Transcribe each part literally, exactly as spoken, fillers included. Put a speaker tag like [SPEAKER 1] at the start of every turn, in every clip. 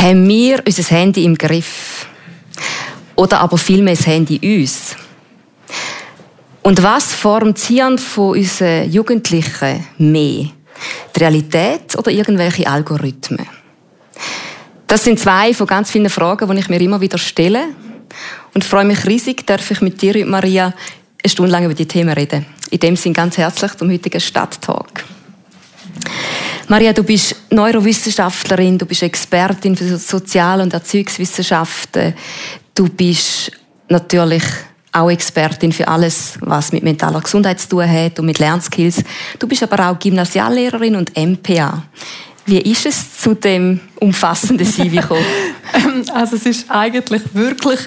[SPEAKER 1] Haben wir unser Handy im Griff? Oder aber vielmehr das Handy uns? Und was formt das Hirn von unseren Jugendlichen mehr? Die Realität oder irgendwelche Algorithmen? Das sind zwei von ganz vielen Fragen, die ich mir immer wieder stelle. Und freue mich riesig, darf ich mit dir, Maria, eine Stunde lang über die Themen reden. In dem Sinne ganz herzlich zum heutigen Stadttalk. Maria, du bist Neurowissenschaftlerin, du bist Expertin für Sozial- und Erziehungswissenschaften. Du bist natürlich auch Expertin für alles, was mit mentaler Gesundheit zu tun hat und mit Lernskills. Du bist aber auch Gymnasiallehrerin und M P A. Wie ist es zu dem umfassenden C V gekommen?
[SPEAKER 2] Also es ist eigentlich wirklich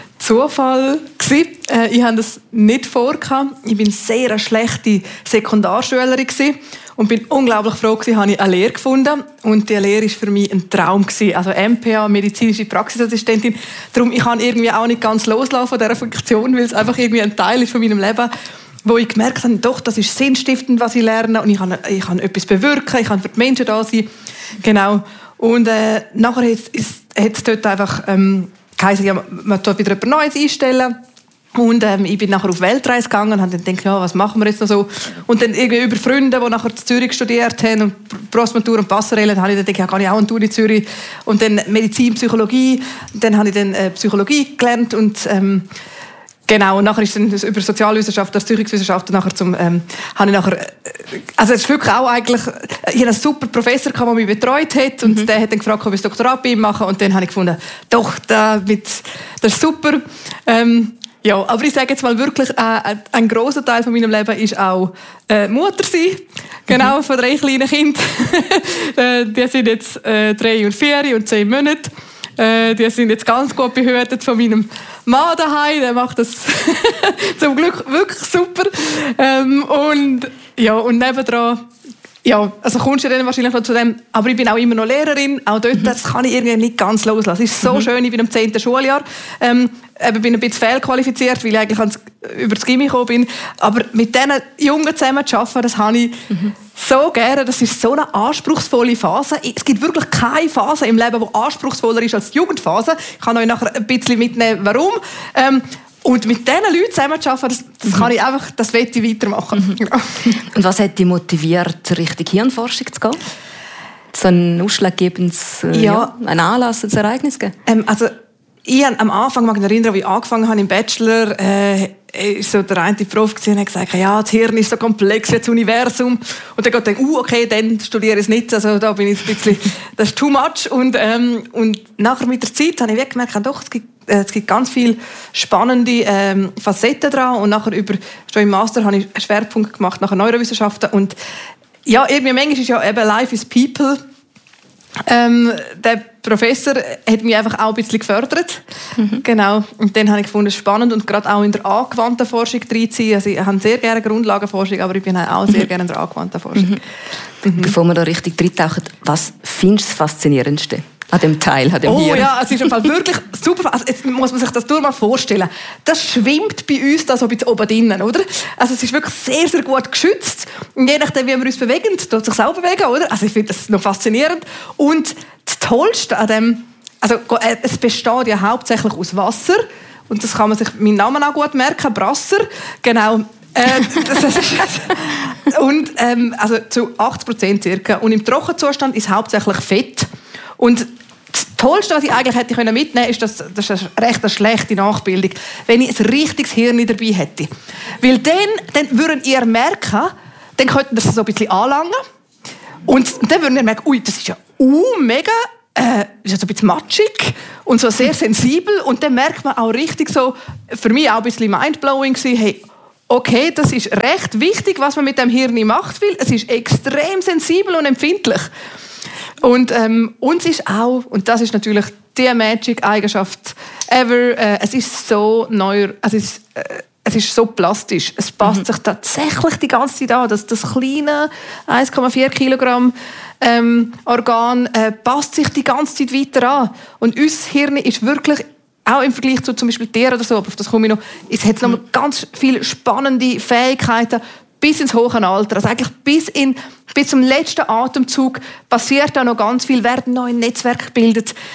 [SPEAKER 2] Zufall gewesen. Ich hatte das nicht vor. Ich war eine sehr schlechte Sekundarschülerin und bin unglaublich froh, dass ich eine Lehre gefunden habe. Und diese Lehre war für mich ein Traum. Also M P A, medizinische Praxisassistentin. Darum, ich kann irgendwie auch nicht ganz loslassen von dieser Funktion, weil es einfach irgendwie ein Teil ist von meinem Leben, wo ich gemerkt habe, doch, das ist sinnstiftend, was ich lerne. Und ich kann, ich kann etwas bewirken, ich kann für die Menschen da sein. Genau. Und äh, nachher hat es dort einfach ähm, geheißen, ja, man tut wieder etwas Neues einstellen. Und ähm, ich bin nachher auf Weltreise gegangen und habe dann gedacht, ja, was machen wir jetzt noch so? Und dann irgendwie über Freunde, die nachher in Zürich studiert haben und Prostmatur und Passerelle, dann habe ich dann gedacht, ja, gehe ich auch an die Uni Zürich. Und dann Medizin, Psychologie. Dann habe ich dann äh, Psychologie gelernt und ähm, genau, und nachher ist dann über Sozialwissenschaft, Erziehungswissenschaft, nachher zum, ähm, habe ich nachher, äh, also es ist wirklich auch eigentlich, ich hatte einen super Professor, der mich betreut hat, und mhm. der hat dann gefragt, ob ich das Doktorat bei ihm mache, und dann habe ich gefunden, doch, da mit, das ist super. Ähm, ja, aber ich sage jetzt mal wirklich, äh, ein grosser Teil von meinem Leben ist auch äh, Mutter sein, genau, mhm. von drei kleinen Kindern. Die sind jetzt äh, drei und vier und zehn Monate. Die sind jetzt ganz gut behütet von meinem Mann daheim. Der macht das zum Glück wirklich super. Ähm, und, ja, und nebendran, ja, also kommst du dann wahrscheinlich noch zu dem, aber ich bin auch immer noch Lehrerin. Auch dort, das kann ich irgendwie nicht ganz loslassen. Es ist so mhm. schön, ich bin im zehnten Schuljahr. Ähm, ich bin ein bisschen fehlqualifiziert, weil ich eigentlich ans, über das Gimmi gekommen bin. Aber mit diesen Jungen zusammen zu arbeiten, das habe ich mhm. so gerne. Das ist so eine anspruchsvolle Phase. Es gibt wirklich keine Phase im Leben, die anspruchsvoller ist als die Jugendphase. Ich kann euch nachher ein bisschen mitnehmen, warum. Ähm, und mit diesen Leuten zusammen zu arbeiten, das, das kann ich einfach, das will ich weitermachen. Mhm.
[SPEAKER 1] Und was hat dich motiviert, Richtung Hirnforschung zu gehen? So ein ausschlaggebendes äh, ja. ja, ein Anlass, ein Ereignis geben?
[SPEAKER 2] Ähm, also ich habe am Anfang, mag ich mich erinnern, als ich angefangen habe im Bachelor, äh, ist so der eine Prof und hat gesagt, ja, das Hirn ist so komplex wie das Universum. Und dann geht ich, uh, okay, dann studiere ich es nicht. Also da bin ich ein bisschen, das ist too much. Und, ähm, und nachher mit der Zeit habe ich gemerkt, doch, es gibt, äh, es gibt ganz viele spannende ähm, Facetten dran. Und nachher über, schon im Master habe ich einen Schwerpunkt gemacht nach Neurowissenschaften. Und ja, irgendwie manchmal ist ja eben Life is People. Ähm, der Professor hat mich einfach auch ein bisschen gefördert. Mhm. Genau. Und dann habe ich gefunden, es ist spannend und gerade auch in der angewandten Forschung reinziehen. Also ich habe sehr gerne Grundlagenforschung, aber ich bin auch sehr mhm. gerne in der angewandten Forschung.
[SPEAKER 1] Mhm. Mhm. Bevor wir da richtig reintauchen, was findest du das Faszinierendste an dem Teil, an dem
[SPEAKER 2] Oh
[SPEAKER 1] Hirn?
[SPEAKER 2] ja, es ist im Fall wirklich super. Also jetzt muss man sich das durch mal vorstellen. Das schwimmt bei uns da so ein bisschen oben drinnen, oder? Also es ist wirklich sehr, sehr gut geschützt. Und je nachdem, wie wir uns bewegen, tut sich auch bewegen, oder? Also ich finde das noch faszinierend. Und das Tollste an dem, also es besteht ja hauptsächlich aus Wasser. Und das kann man sich meinen Namen auch gut merken, Brasser. Genau. Äh, das ist, und ähm, also zu achtzig Prozent circa. Und im Trockenzustand ist hauptsächlich Fett. Und das Tollste, was ich eigentlich hätte mitnehmen können, ist, dass das ist eine recht eine schlechte Nachbildung, wenn ich ein richtiges Hirn dabei hätte. Weil dann, dann würdet ihr merken, dann könnten das so ein bisschen anlangen. Und dann würden ihr merken, ui, das ist ja uh, mega, äh, ist ja so ein bisschen matschig und so sehr sensibel. Und dann merkt man auch richtig so, für mich auch ein bisschen mindblowing gewesen, hey, okay, das ist recht wichtig, was man mit dem Hirn macht, weil es ist extrem sensibel und empfindlich. Und ähm, uns ist auch, und das ist natürlich die Magic-Eigenschaft ever, äh, es ist so neu, also es ist, äh, es ist so plastisch. Es passt mhm. sich tatsächlich die ganze Zeit an. Das, das kleine eins Komma vier Kilogramm ähm, Organ äh, passt sich die ganze Zeit weiter an. Und unser Hirn ist wirklich, auch im Vergleich zu zum Beispiel Tieren oder so, aber auf das komme ich noch, es hat noch mhm. ganz viele spannende Fähigkeiten, bis ins hohe Alter, also eigentlich bis, in, bis zum letzten Atemzug passiert da noch ganz viel, werden neue Netzwerke gebildet.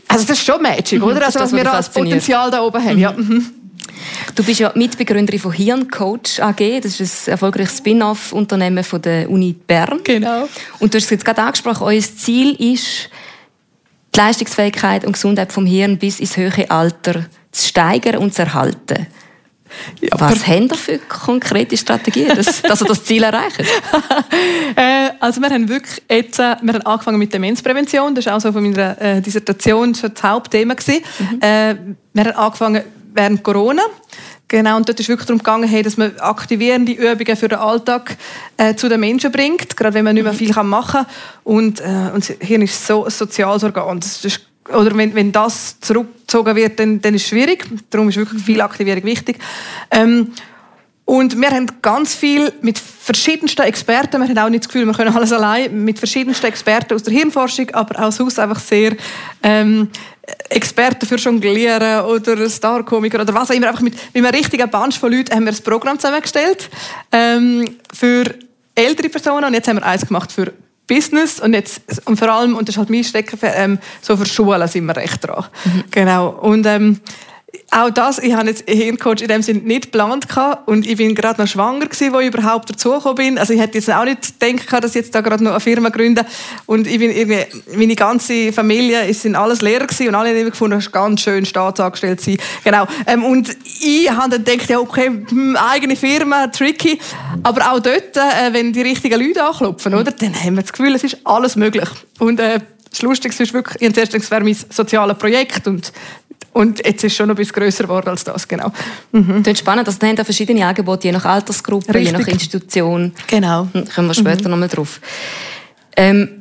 [SPEAKER 2] Also das ist schon Magic, oder? Also was wir als Potenzial da oben haben. Mhm. Ja. Mhm.
[SPEAKER 1] Du bist ja Mitbegründerin von Hirncoach A G. Das ist ein erfolgreiches Spin-off-Unternehmen von der Uni Bern.
[SPEAKER 2] Genau.
[SPEAKER 1] Und du hast es jetzt gerade angesprochen, euer Ziel ist, die Leistungsfähigkeit und Gesundheit vom Hirn bis ins höhere Alter zu steigern und zu erhalten. Ja, was haben wir für konkrete Strategien, dass, dass ihr das Ziel erreicht?
[SPEAKER 2] äh, also wir haben wirklich jetzt, äh, wir haben angefangen mit Demenzprävention. Das war auch so von meiner äh, Dissertation schon das Hauptthema gewesen. Mhm. Äh, wir haben angefangen während Corona. Genau, und dort ist wirklich darum gegangen, hey, dass man aktivierende Übungen für den Alltag äh, zu den Menschen bringt, gerade wenn man nicht mehr viel machen kann. Und, äh, und das Hirn ist so ein soziales Organ. Das ist, oder wenn, wenn das zurückgezogen wird, dann, dann ist es schwierig. Darum ist wirklich viel Aktivierung wichtig. Ähm, und wir haben ganz viel mit verschiedensten Experten, wir haben auch nicht das Gefühl, wir können alles allein, mit verschiedensten Experten aus der Hirnforschung, aber auch sonst einfach sehr ähm, Experten für Jonglieren oder Star-Komiker oder was auch immer, einfach mit, mit einem richtigen Bunch von Leuten haben wir ein Programm zusammengestellt ähm, für ältere Personen und jetzt haben wir eins gemacht für Business und jetzt und vor allem, und das ist halt mein Stecken, ähm, so für Schulen sind wir recht dran. Mhm. Genau. Und ähm, auch das, ich habe jetzt Hirncoach in dem Sinne nicht geplant und ich bin gerade noch schwanger gewesen, wo ich überhaupt dazugekommen bin. Also ich hätte jetzt auch nicht gedacht, dass ich jetzt da gerade noch eine Firma gründe. Und ich bin irgendwie, meine ganze Familie, es sind alles Lehrer gewesen und alle haben immer gefunden, das ist ganz schön staatsangestellt sein. Genau. Ähm, und ich habe dann gedacht, ja okay, hm, eigene Firma, tricky. Aber auch dort, äh, wenn die richtigen Leute anklopfen, oder, dann haben wir das Gefühl, es ist alles möglich. Und äh, das Lustigste ist wirklich, ich dachte, es wäre mein soziales Projekt und Und jetzt ist es schon noch ein bisschen grösser geworden als das, genau.
[SPEAKER 1] Mhm. Das ist spannend, also da haben da verschiedene Angebote, je nach Altersgruppe, Richtig. je nach Institution.
[SPEAKER 2] Genau.
[SPEAKER 1] Da kommen wir später mhm. noch mal drauf. Ähm,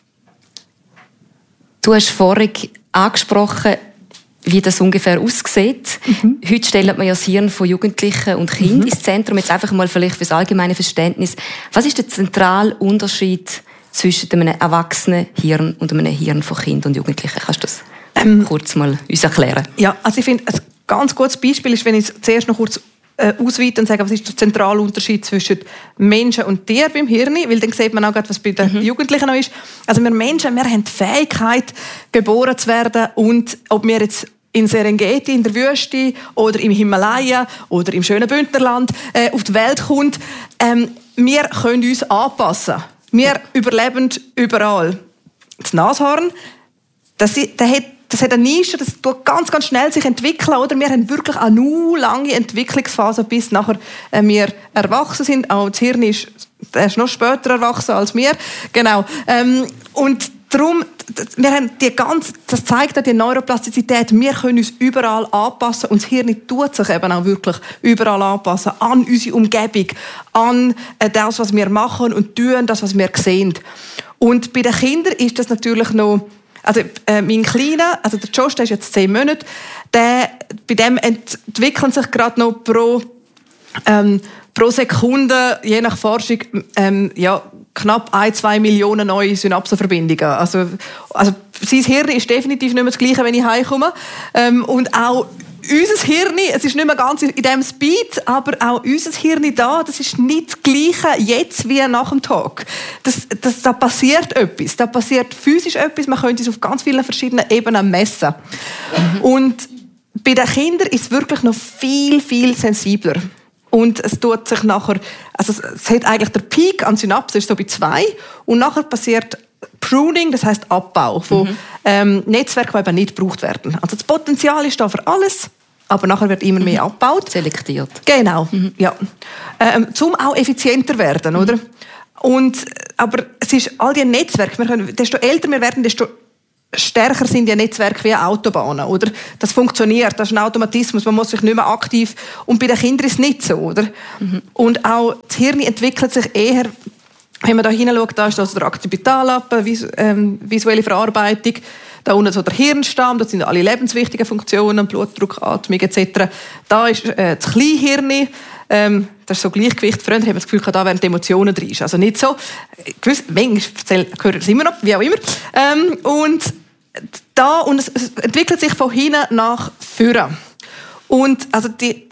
[SPEAKER 1] du hast vorhin angesprochen, wie das ungefähr aussieht. Mhm. Heute stellt man ja das Hirn von Jugendlichen und Kindern mhm. ins Zentrum. Jetzt einfach mal vielleicht für das allgemeine Verständnis. Was ist der zentrale Unterschied zwischen einem erwachsenen Hirn und einem Hirn von Kindern und Jugendlichen? Kannst du das Ähm, kurz mal uns erklären?
[SPEAKER 2] Ja, also ich finde, ein ganz gutes Beispiel ist, wenn ich es zuerst noch kurz äh, ausweite und sage, was ist der zentrale Unterschied zwischen Menschen und Tieren beim Hirn, weil dann sieht man auch gerade, was bei den mhm. Jugendlichen noch ist. Also wir Menschen, wir haben die Fähigkeit, geboren zu werden und ob wir jetzt in Serengeti, in der Wüste oder im Himalaya oder im schönen Bündnerland äh, auf die Welt kommt, ähm, wir können uns anpassen. Wir überleben überall. Das Nashorn, das, das hat Das hat eine Nische, das tut ganz, ganz schnell sich entwickeln, oder? Wir haben wirklich eine nur lange Entwicklungsphase, bis nachher äh, wir erwachsen sind. Auch das Hirn ist, das ist noch später erwachsen als wir. Genau. Ähm, und darum, wir haben die ganze, das zeigt auch die Neuroplastizität. Wir können uns überall anpassen und das Hirn tut sich eben auch wirklich überall anpassen an unsere Umgebung, an äh, das, was wir machen und tun, das, was wir sehen. Und bei den Kindern ist das natürlich noch. Also äh, mein Kleiner, also der Josh, der ist jetzt zehn Monate, der, bei dem entwickeln sich gerade noch pro, ähm, pro Sekunde, je nach Forschung, ähm, ja, knapp ein, zwei Millionen neue Synapsenverbindungen. Also, also sein Hirn ist definitiv nicht mehr das Gleiche, wenn ich heimkomme. Ähm, und auch unser Hirn, es ist nicht mehr ganz in diesem Speed, aber auch unser Hirn da, das ist nicht das Gleiche jetzt wie nach dem Tag. Das, das, da passiert etwas, da passiert physisch etwas, man könnte es auf ganz vielen verschiedenen Ebenen messen. Mhm. Und bei den Kindern ist es wirklich noch viel, viel sensibler. Und es tut sich nachher, also es hat eigentlich der Peak an Synapsen ist so bei zwei und nachher passiert Pruning, das heisst Abbau von mhm. ähm, Netzwerken, die eben nicht gebraucht werden. Also das Potenzial ist da für alles, aber nachher wird immer mehr mhm. abgebaut.
[SPEAKER 1] Selektiert.
[SPEAKER 2] Genau, mhm. ja. Ähm, zum auch effizienter werden, mhm. oder? Und, aber es ist all die Netzwerke, wir können, desto älter wir werden, desto stärker sind die Netzwerke wie Autobahnen, oder? Das funktioniert, das ist ein Automatismus, man muss sich nicht mehr aktiv, und bei den Kindern ist es nicht so, oder? Mhm. Und auch das Hirn entwickelt sich eher, wenn man da hinschaut, da ist also der Occipitallappen, vis- ähm, visuelle Verarbeitung, da unten so der Hirnstamm, das sind alle lebenswichtigen Funktionen, Blutdruck, Atmung et cetera. Da ist äh, das Kleinhirn, ähm, das ist so Gleichgewicht. Früher haben wir das Gefühl, da werden die Emotionen drin. Also nicht so. Gewiss, manchmal hören es immer noch, wie auch immer. Ähm, und da, und es, es entwickelt sich von hinten nach vorne. Und also die,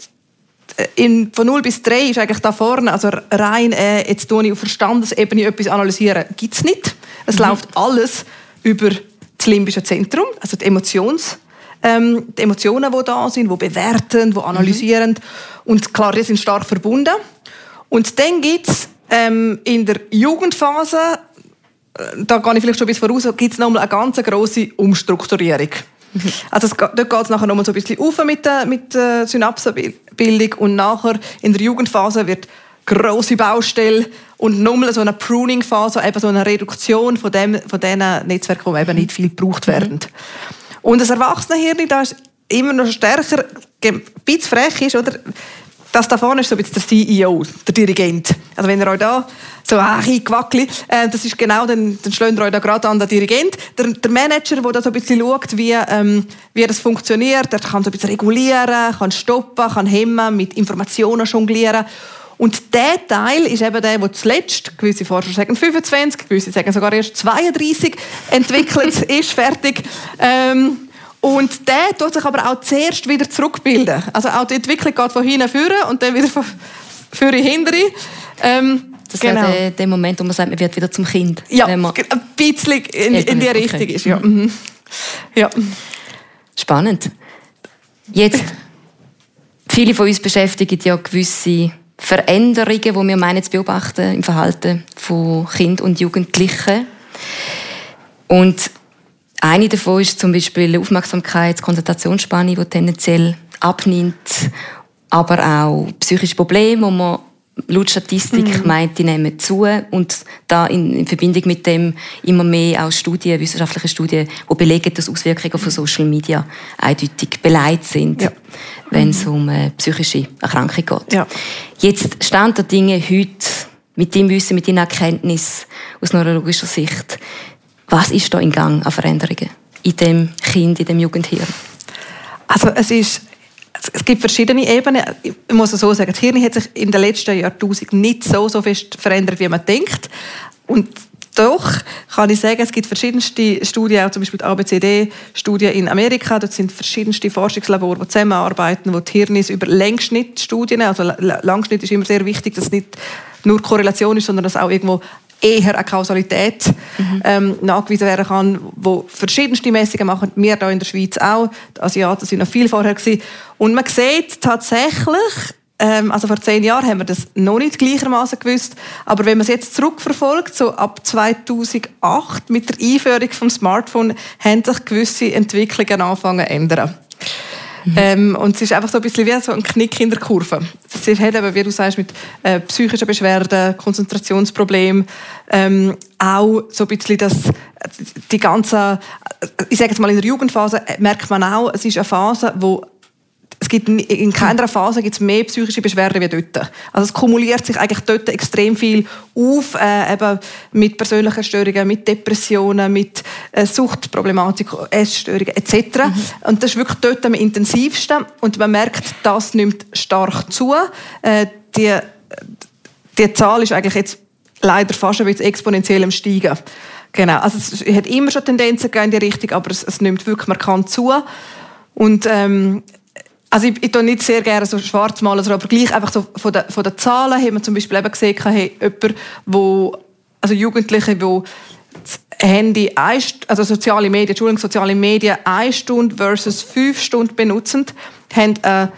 [SPEAKER 2] in, von null bis drei ist eigentlich da vorne, also rein, äh, jetzt tue ich auf Verstandesebene etwas analysieren, gibt es nicht. Es mhm. läuft alles über das das limbische Zentrum, also die, Emotions, ähm, die Emotionen, die da sind, die bewerten, die analysieren. Mhm. Und klar, die sind stark verbunden. Und dann gibt es ähm, in der Jugendphase, da gehe ich vielleicht schon ein bisschen voraus, gibt es nochmal eine ganz grosse Umstrukturierung. Mhm. Also es, dort geht es nachher nochmal so ein bisschen auf mit der, mit der Synapsenbildung und nachher in der Jugendphase wird grosse Baustelle und nochmal so eine Pruning-Phase, eben so eine Reduktion von, dem, von diesen Netzwerken, die eben nicht viel gebraucht werden. Mhm. Und das Erwachsenenhirn, das ist immer noch stärker, ein bisschen frech ist, oder? Das da vorne ist so ein bisschen der C E O, der Dirigent. Also wenn ihr euch da so eingewackelt, äh, das ist genau, dann, dann schlönt ihr euch da gerade an den Dirigent. Der, der Manager, der da so ein bisschen schaut, wie, ähm, wie das funktioniert, der kann so ein bisschen regulieren, kann stoppen, kann hemmen, mit Informationen jonglieren. Und der Teil ist eben der, der zuletzt, gewisse Forscher sagen fünfundzwanzig, gewisse sagen sogar erst zweiunddreissig, entwickelt ist, fertig. Ähm, Und der tut sich aber auch zuerst wieder zurückbilden. Also auch die Entwicklung geht von hinten vorne und dann wieder von vorne hinten. Ähm,
[SPEAKER 1] das
[SPEAKER 2] genau.
[SPEAKER 1] ist der, der Moment, wo man sagt, man wird wieder zum Kind.
[SPEAKER 2] Ja, ein bisschen in, in die Richtung okay. ist. Ja. Mhm. Ja.
[SPEAKER 1] Spannend. Jetzt, viele von uns beschäftigen ja gewisse Veränderungen, die wir meinen zu beobachten im Verhalten von Kindern und Jugendlichen. Und eine davon ist zum Beispiel die Aufmerksamkeits-, Konzentrationsspanne, die tendenziell abnimmt, aber auch psychische Probleme, die man laut Statistik mhm. meint, die nehmen zu und da in, in Verbindung mit dem immer mehr auch Studien, wissenschaftliche Studien, die belegen, dass Auswirkungen von Social Media eindeutig beleidigt sind, ja. wenn es mhm. um eine psychische Erkrankung geht. Ja. Jetzt Stand der Dinge heute mit dem Wissen, mit den Erkenntnissen aus neurologischer Sicht. Was ist da in Gang an Veränderungen in dem Kind, in dem Jugendhirn?
[SPEAKER 2] Also es ist, es gibt verschiedene Ebenen. Ich muss so sagen, das Hirn hat sich in den letzten Jahrtausenden nicht so, so fest verändert, wie man denkt. Und doch kann ich sagen, es gibt verschiedenste Studien, auch zum Beispiel die A B C D-Studie in Amerika. Dort sind verschiedenste Forschungslabore, die zusammenarbeiten, wo die Hirne über Längsschnittstudien, also Langschnitt ist immer sehr wichtig, dass es nicht nur Korrelation ist, sondern dass auch irgendwo eher eine Kausalität mhm. ähm, nachgewiesen werden kann, wo verschiedenste Messungen machen, wir hier in der Schweiz auch, die Asiaten sind noch viel vorher gewesen. Und man sieht tatsächlich, ähm, also vor zehn Jahren haben wir das noch nicht gleichermaßen gewusst, aber wenn man es jetzt zurückverfolgt, so ab zweitausendacht mit der Einführung des Smartphone, haben sich gewisse Entwicklungen angefangen zu ändern. Mhm. Ähm, und es ist einfach so ein bisschen wie so ein Knick in der Kurve. Es hat eben, wie du sagst, mit äh, psychischen Beschwerden, Konzentrationsproblemen, ähm, auch so ein bisschen das, die ganze, ich sage jetzt mal in der Jugendphase, merkt man auch, es ist eine Phase, wo es gibt in keiner Phase gibt es mehr psychische Beschwerden wie dort. Also es kumuliert sich eigentlich dort extrem viel auf, äh, eben mit persönlichen Störungen, mit Depressionen, mit äh, Suchtproblematik, Essstörungen et cetera. Mhm. Und das ist wirklich dort am intensivsten. Und man merkt, das nimmt stark zu. Äh, die, die Zahl ist eigentlich jetzt leider fast ein bisschen exponentiell am Steigen. Genau. Also es hat immer schon Tendenzen in die Richtung, aber es, es nimmt wirklich markant zu. Und ähm, Also ich, ich tue nicht sehr gerne so schwarz malen, aber gleich einfach so von den, von den Zahlen haben wir zum Beispiel eben gesehen, hey, jemand, wo, also Jugendliche, die das Handy, ein, also soziale Medien, Entschuldigung, soziale Medien eine Stunde versus fünf Stunden benutzen, haben, äh,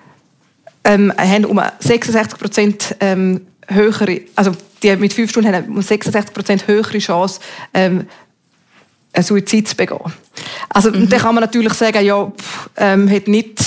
[SPEAKER 2] ähm, haben um sechsundsechzig Prozent ähm, höhere, also die mit fünf Stunden haben um sechsundsechzig Prozent höhere Chance, ähm, einen Suizid zu begehen. Also mhm. dann kann man natürlich sagen, ja, pff, ähm, hat nicht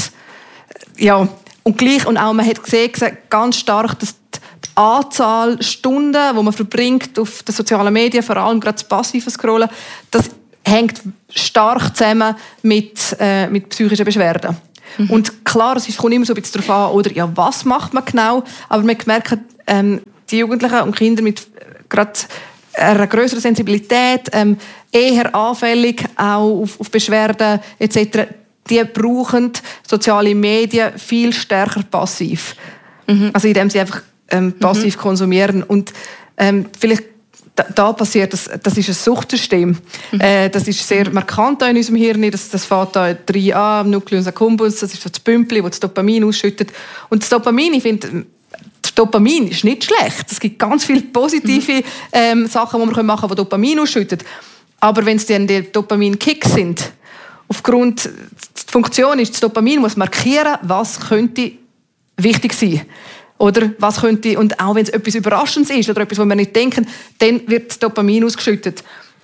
[SPEAKER 2] Ja, und gleich, und auch man hat gesehen, ganz stark, dass die Anzahl Stunden, die man verbringt auf den sozialen Medien, vor allem gerade das passive Scrollen, das hängt stark zusammen mit, äh, mit psychischen Beschwerden. Mhm. Und klar, es kommt immer so ein bisschen darauf an, oder, ja, was macht man genau, aber man merkt, ähm, die Jugendlichen und Kinder mit gerade einer grösseren Sensibilität, ähm, eher anfällig auch auf, auf Beschwerden et cetera, die brauchen soziale Medien viel stärker passiv. Mhm. Also indem sie einfach ähm, passiv mhm. konsumieren. Und ähm, vielleicht da, da passiert, das, das ist ein Suchtsystem. Mhm. Äh, das ist sehr markant in unserem Hirn. Das, das fängt da drei an, am Nucleus accumbens, das ist so das Pümpli, das das Dopamin ausschüttet. Und das Dopamin, ich finde, das Dopamin ist nicht schlecht. Es gibt ganz viele positive ähm, Sachen, die man machen können, die Dopamin ausschüttet. Aber wenn es dann die Dopamin-Kicks sind, aufgrund der Funktion ist das Dopamin, muss markieren, was könnte wichtig sein. Oder was könnte, und auch wenn es etwas Überraschendes ist oder etwas, was wir nicht denken, dann wird das Dopamin ausgeschüttet.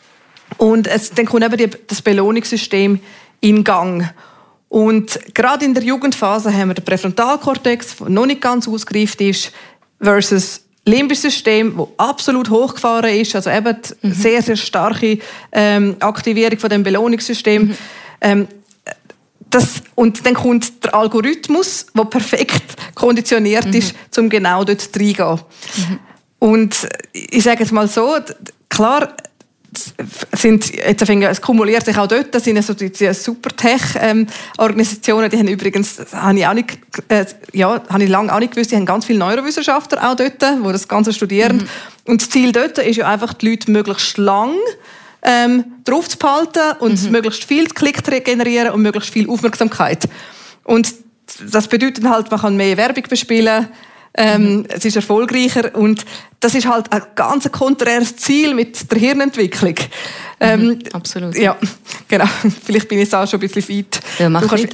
[SPEAKER 2] Und es, dann kommt eben die, das Belohnungssystem in Gang. Und gerade in der Jugendphase haben wir den Präfrontalkortex, der noch nicht ganz ausgereift ist, versus limbisches System, das absolut hochgefahren ist, also eben die mhm. sehr, sehr starke ähm, Aktivierung von dem Belohnungssystem. Mhm. Ähm, Das, und dann kommt der Algorithmus, der perfekt konditioniert mhm. ist, um genau dort reinzugehen. Mhm. Und ich sage jetzt mal so, klar, sind, jetzt es kumuliert sich auch dort, das sind so die, die Super-Tech-Organisationen, die haben übrigens, habe ich, auch nicht, äh, ja, habe ich lange auch nicht gewusst, die haben ganz viele Neurowissenschaftler auch dort, die das Ganze studieren. Mhm. Und das Ziel dort ist ja einfach, die Leute möglichst lang Ähm, drauf zu behalten und mhm. möglichst viel Klick zu generieren und möglichst viel Aufmerksamkeit. Und das bedeutet halt, man kann mehr Werbung bespielen, ähm, mhm. es ist erfolgreicher und das ist halt ein ganz konträres Ziel mit der Hirnentwicklung. Ähm,
[SPEAKER 1] mhm, absolut.
[SPEAKER 2] Ja, genau. Vielleicht bin ich jetzt auch schon ein bisschen weit.
[SPEAKER 1] Ja, mach nicht.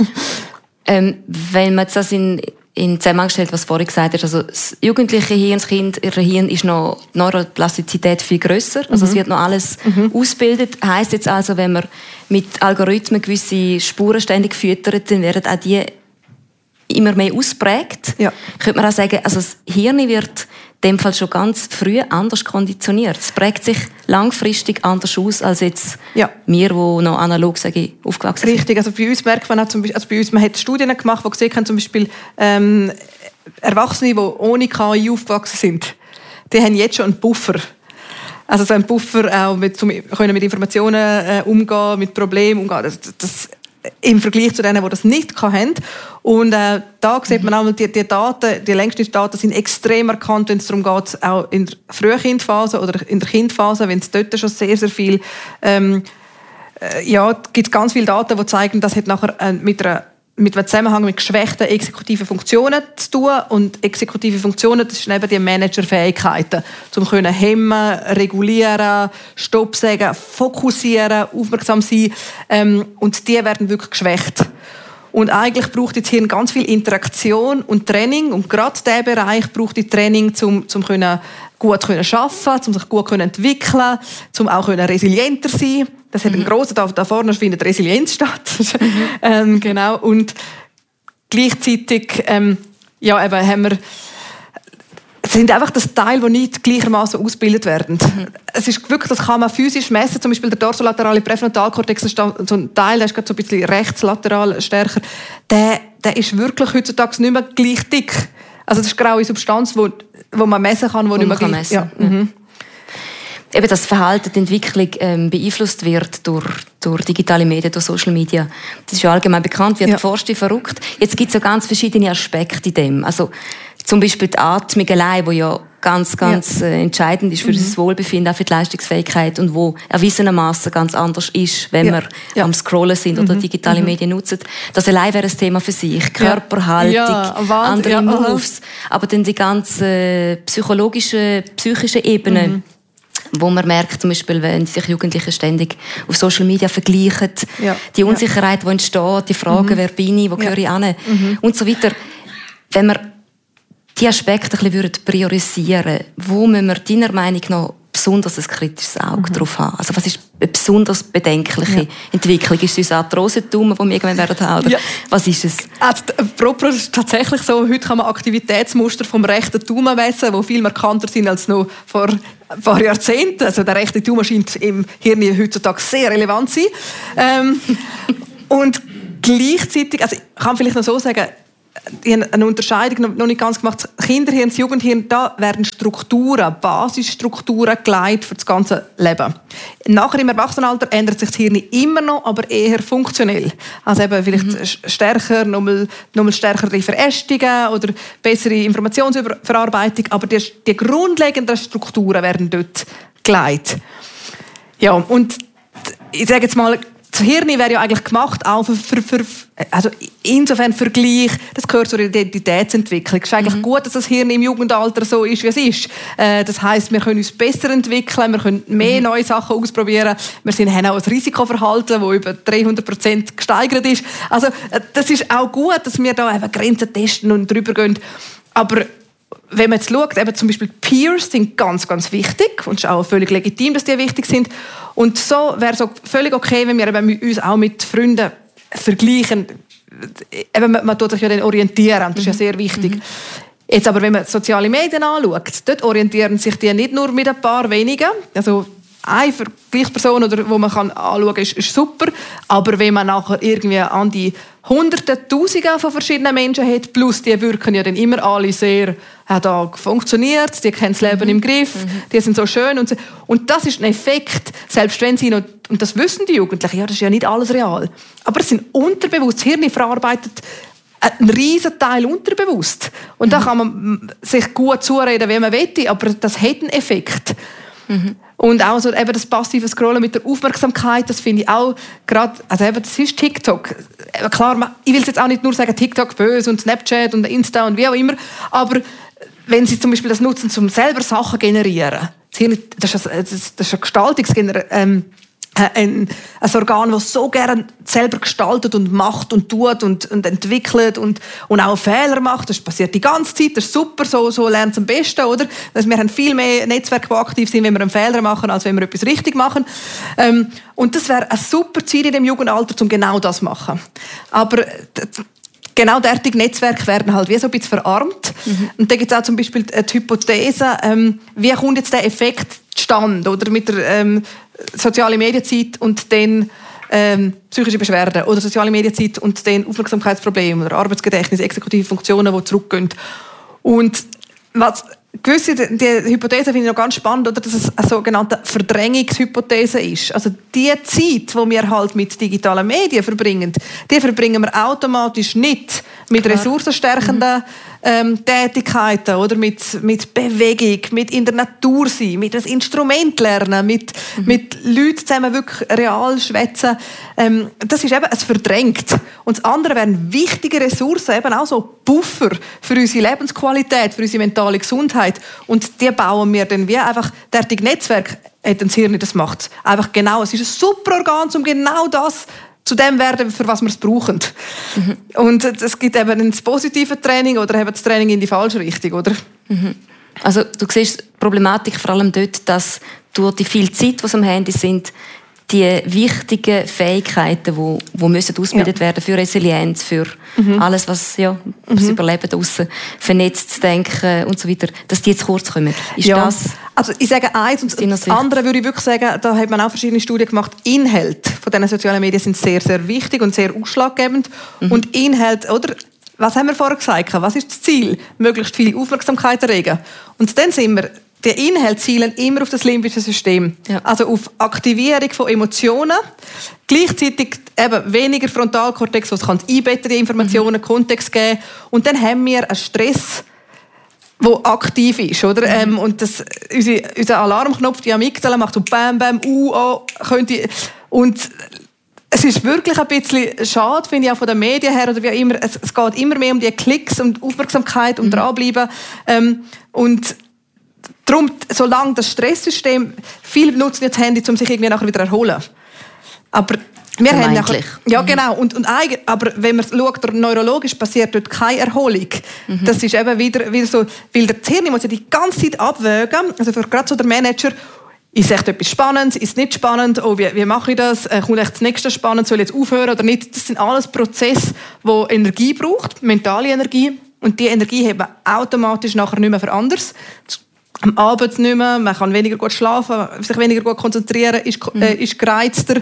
[SPEAKER 1] ähm, wenn man das in in Zusammenhang stellt, was vorhin gesagt hast, also das jugendliche Hirn, das Kind, ihr Hirn ist noch, die Neuroplastizität viel grösser, also mhm. es wird noch alles mhm. ausgebildet. Heisst jetzt also, wenn man mit Algorithmen gewisse Spuren ständig füttert, dann werden auch die immer mehr ausprägt. Ja. Könnte man auch sagen, also das Hirn wird in dem Fall schon ganz früh anders konditioniert. Es prägt sich langfristig anders aus als jetzt ja. wir, die noch analog sage ich, aufgewachsen sind.
[SPEAKER 2] Richtig, also bei uns merkt man auch zum Beispiel, also bei uns, man hat Studien gemacht, die gesehen haben, zum Beispiel ähm, Erwachsene, die ohne K I aufgewachsen sind, die haben jetzt schon einen Buffer. Also so einen Buffer auch mit, zum, können mit Informationen äh, umgehen, mit Problemen umgehen. Das, das, im Vergleich zu denen, die das nicht haben. Und äh, da sieht man auch, die, die Daten, die längsten Daten sind extrem erkannt, wenn es darum geht, auch in der Frühkindphase oder in der Kindphase, wenn es dort schon sehr, sehr viel, ähm, äh, ja, gibt es ganz viele Daten, die zeigen, das hat nachher äh, mit einer mit einem Zusammenhang mit geschwächten exekutiven Funktionen zu tun. Und exekutive Funktionen, das sind eben die Managerfähigkeiten, um können hemmen, regulieren, Stopp sagen, fokussieren, aufmerksam sein. Ähm, und die werden wirklich geschwächt. Und eigentlich braucht jetzt hier ganz viel Interaktion und Training. Und gerade dieser Bereich braucht die Training, um, um können gut zu arbeiten, um sich gut zu entwickeln, um auch resilienter zu sein. Das hat einen grossen, da, da vorne findet Resilienz statt. Mhm. ähm, genau. Und gleichzeitig ähm, ja, eben haben wir, sind einfach das Teil, die nicht gleichermaßen ausgebildet werden. Mhm. Es ist wirklich, das kann man physisch messen. Zum Beispiel der dorsolaterale Präfrontalkortex, so ein Teil, der ist gerade so ein bisschen rechtslateral stärker. Der, der ist wirklich heutzutage nicht mehr gleich dick. Also das ist graue Substanz, wo, wo man messen kann, wo, wo nicht mehr gleich... Messen. Ja. Mhm.
[SPEAKER 1] Eben, dass Verhalten, die Entwicklung ähm, beeinflusst wird durch, durch digitale Medien, durch Social Media. Das ist ja allgemein bekannt, wird ja. Forscht verrückt. Jetzt gibt es ja ganz verschiedene Aspekte in dem. Also zum Beispiel die Atmung allein, die ja ganz, ganz ja. Äh, entscheidend ist für mhm. das Wohlbefinden, auch für die Leistungsfähigkeit und wo erwiesenermaßen ganz anders ist, wenn ja. wir ja. am Scrollen sind oder mhm. digitale mhm. Medien nutzen. Das allein wäre ein Thema für sich. Körperhaltung, ja. andere ja. Moves, aber dann die ganze psychologische, psychische Ebene. Mhm. Wo man merkt, zum Beispiel, wenn sich Jugendliche ständig auf Social Media vergleichen, ja. die Unsicherheit, die entsteht, die Fragen, mhm. wer bin ich, wo gehöre ich hin mhm. und so weiter. Wenn wir diese Aspekte ein bisschen priorisieren würden, wo müssen wir deiner Meinung nach besonders ein kritisches Auge mhm. drauf haben? Also was ist eine besonders bedenkliche ja. Entwicklung? Ist es unser Arthrosetum, das wir irgendwann werden haben? Oder ja. was ist es?
[SPEAKER 2] Apropos, es ist tatsächlich so, heute kann man Aktivitätsmuster vom rechten Daumen messen, die viel markanter sind als noch vor ein paar Jahrzehnten. Also der rechte Daumen scheint im Hirn heutzutage sehr relevant zu sein. Ähm, und gleichzeitig, also ich kann vielleicht noch so sagen, ich habe eine Unterscheidung noch nicht ganz gemacht. Das Kinderhirn, das Jugendhirn, da werden Strukturen, Basisstrukturen geleitet für das ganze Leben. Nachher im Erwachsenenalter ändert sich das Hirn immer noch, aber eher funktionell. Also eben vielleicht mhm. stärker, nochmal, nochmal stärkere Verästungen oder bessere Informationsverarbeitung, aber die, die grundlegenden Strukturen werden dort geleitet. Ja, und ich sage jetzt mal, das Hirn wäre ja eigentlich gemacht auch für, für, für Also insofern Vergleich, das gehört zur Identitätsentwicklung. Es ist eigentlich mhm. gut, dass das Hirn im Jugendalter so ist, wie es ist. Äh, das heisst, wir können uns besser entwickeln, wir können mehr mhm. neue Sachen ausprobieren. Wir sind, haben auch ein Risikoverhalten, das über dreihundert Prozent gesteigert ist. Also äh, das ist auch gut, dass wir da eben Grenzen testen und drüber gehen. Aber wenn man jetzt schaut, eben zum Beispiel Peers sind ganz, ganz wichtig und es ist auch völlig legitim, dass die wichtig sind. Und so wäre es völlig okay, wenn wir eben uns auch mit Freunden vergleichen. Eben, man, man tut sich ja dann orientieren, das ist ja sehr wichtig. Mhm. Jetzt aber, wenn man soziale Medien anschaut, dort orientieren sich die nicht nur mit ein paar wenigen. Also eine Vergleichsperson, oder, wo man kann anschauen kann, ist, ist super. Aber wenn man nachher irgendwie an die Hunderte, Tausende von verschiedenen Menschen hat, plus die wirken ja dann immer alle sehr, ja, da funktioniert, die kennen das Leben mhm. im Griff, mhm. die sind so schön. Und, so. Und das ist ein Effekt, selbst wenn sie noch, und das wissen die Jugendlichen, ja, das ist ja nicht alles real. Aber es sind unterbewusst, das Hirn verarbeitet einen riesen Teil unterbewusst. Und mhm. da kann man sich gut zureden, wie man will, aber das hat einen Effekt. Mhm. Und auch so eben das passive Scrollen mit der Aufmerksamkeit, das finde ich auch gerade, also eben, das ist TikTok. Klar, ich will jetzt auch nicht nur sagen, TikTok böse und Snapchat und Insta und wie auch immer, aber wenn Sie zum Beispiel das nutzen, um selber Sachen zu generieren, das ist ein, das ist ein Gestaltungsgener- ähm, ein, ein Organ, das so gerne selber gestaltet und macht und tut und, und entwickelt und, und auch Fehler macht. Das passiert die ganze Zeit, das ist super, so, so lernt es am besten, oder? Also wir haben viel mehr Netzwerke, die aktiv sind, wenn wir einen Fehler machen, als wenn wir etwas richtig machen. Ähm, und das wäre ein super Ziel in dem Jugendalter, um genau das zu machen. Aber genau derartige Netzwerke werden halt wie so ein bisschen verarmt. Mhm. Und da gibt es auch zum Beispiel die Hypothese, ähm, wie kommt jetzt der Effekt zustande, oder mit der ähm, soziale Medienzeit und dann ähm, psychische Beschwerden oder soziale Medienzeit und dann Aufmerksamkeitsprobleme oder Arbeitsgedächtnis, exekutive Funktionen, die zurückgehen. Und was gewisse, die Hypothese finde ich noch ganz spannend, oder, dass es eine sogenannte Verdrängungshypothese ist. Also die Zeit, die wir halt mit digitalen Medien verbringen, die verbringen wir automatisch nicht mit Klar. ressourcenstärkenden mhm. ähm, Tätigkeiten oder mit, mit Bewegung, mit in der Natur sein, mit einem Instrument lernen, mit, mhm. mit Leuten zusammen wirklich real schwätzen. Ähm, das ist eben, es verdrängt. Und das andere wären wichtige Ressourcen, eben auch so Buffer für unsere Lebensqualität, für unsere mentale Gesundheit. Und die bauen wir dann wie einfach, derartige Netzwerk hat das Hirn, das macht einfach genau. Es ist ein super Organ, um genau das zu dem werden, für was wir es brauchen. Mhm. Und es gibt eben das positive Training oder eben das Training in die falsche Richtung, oder?
[SPEAKER 1] Mhm. Also du siehst die Problematik vor allem dort, dass durch die viel Zeit, die am Handy sind, die wichtigen Fähigkeiten, die, die müssen ausgebildet ja. werden für Resilienz, für mhm. alles, was ja, mhm. das Überleben draussen, vernetzt denken und so weiter, dass die jetzt kurz kommen. Ist
[SPEAKER 2] ja.
[SPEAKER 1] das?
[SPEAKER 2] Also ich sage eins und das andere würde ich wirklich sagen, da hat man auch verschiedene Studien gemacht. Inhalte von diesen sozialen Medien sind sehr, sehr wichtig und sehr ausschlaggebend. Mhm. Und Inhalt, oder? Was haben wir vorher gesagt? Was ist das Ziel? Möglichst viel Aufmerksamkeit erregen. Und dann sind wir die Inhalte zielen immer auf das limbische System. Ja. Also auf Aktivierung von Emotionen. Gleichzeitig eben weniger Frontalkortex, was kann einbetten, die Informationen, mhm. Kontext geben. Und dann haben wir einen Stress, der aktiv ist. Oder? Mhm. Ähm, und das, unser, unser Alarmknopf, die Amygdala, macht so Bam, Bam, uh, oh, könnte. Und es ist wirklich ein bisschen schade, finde ich, auch von den Medien her, oder wie auch immer. Es, es geht immer mehr um die Klicks, um die Aufmerksamkeit, um mhm. dranbleiben. Ähm, und darum, solange das Stresssystem, viele nutzen jetzt das Handy, um sich irgendwie nachher wieder zu erholen. Aber wir haben nachher, ja genau, und, und eigen, aber wenn man schaut, neurologisch passiert dort keine Erholung. Mhm. Das ist eben wieder, wieder so, weil der Hirn muss ja die ganze Zeit abwägen, also für gerade so der Manager, ist echt etwas spannend, ist nicht spannend, oh, wie, wie mache ich das, äh, kommt echt das nächste spannend, soll ich jetzt aufhören oder nicht? Das sind alles Prozesse, die Energie braucht, mentale Energie, und die Energie hat man automatisch nachher nicht mehr für anderes. Am Abend nicht mehr, man kann weniger gut schlafen, sich weniger gut konzentrieren, ist, äh, ist gereizter.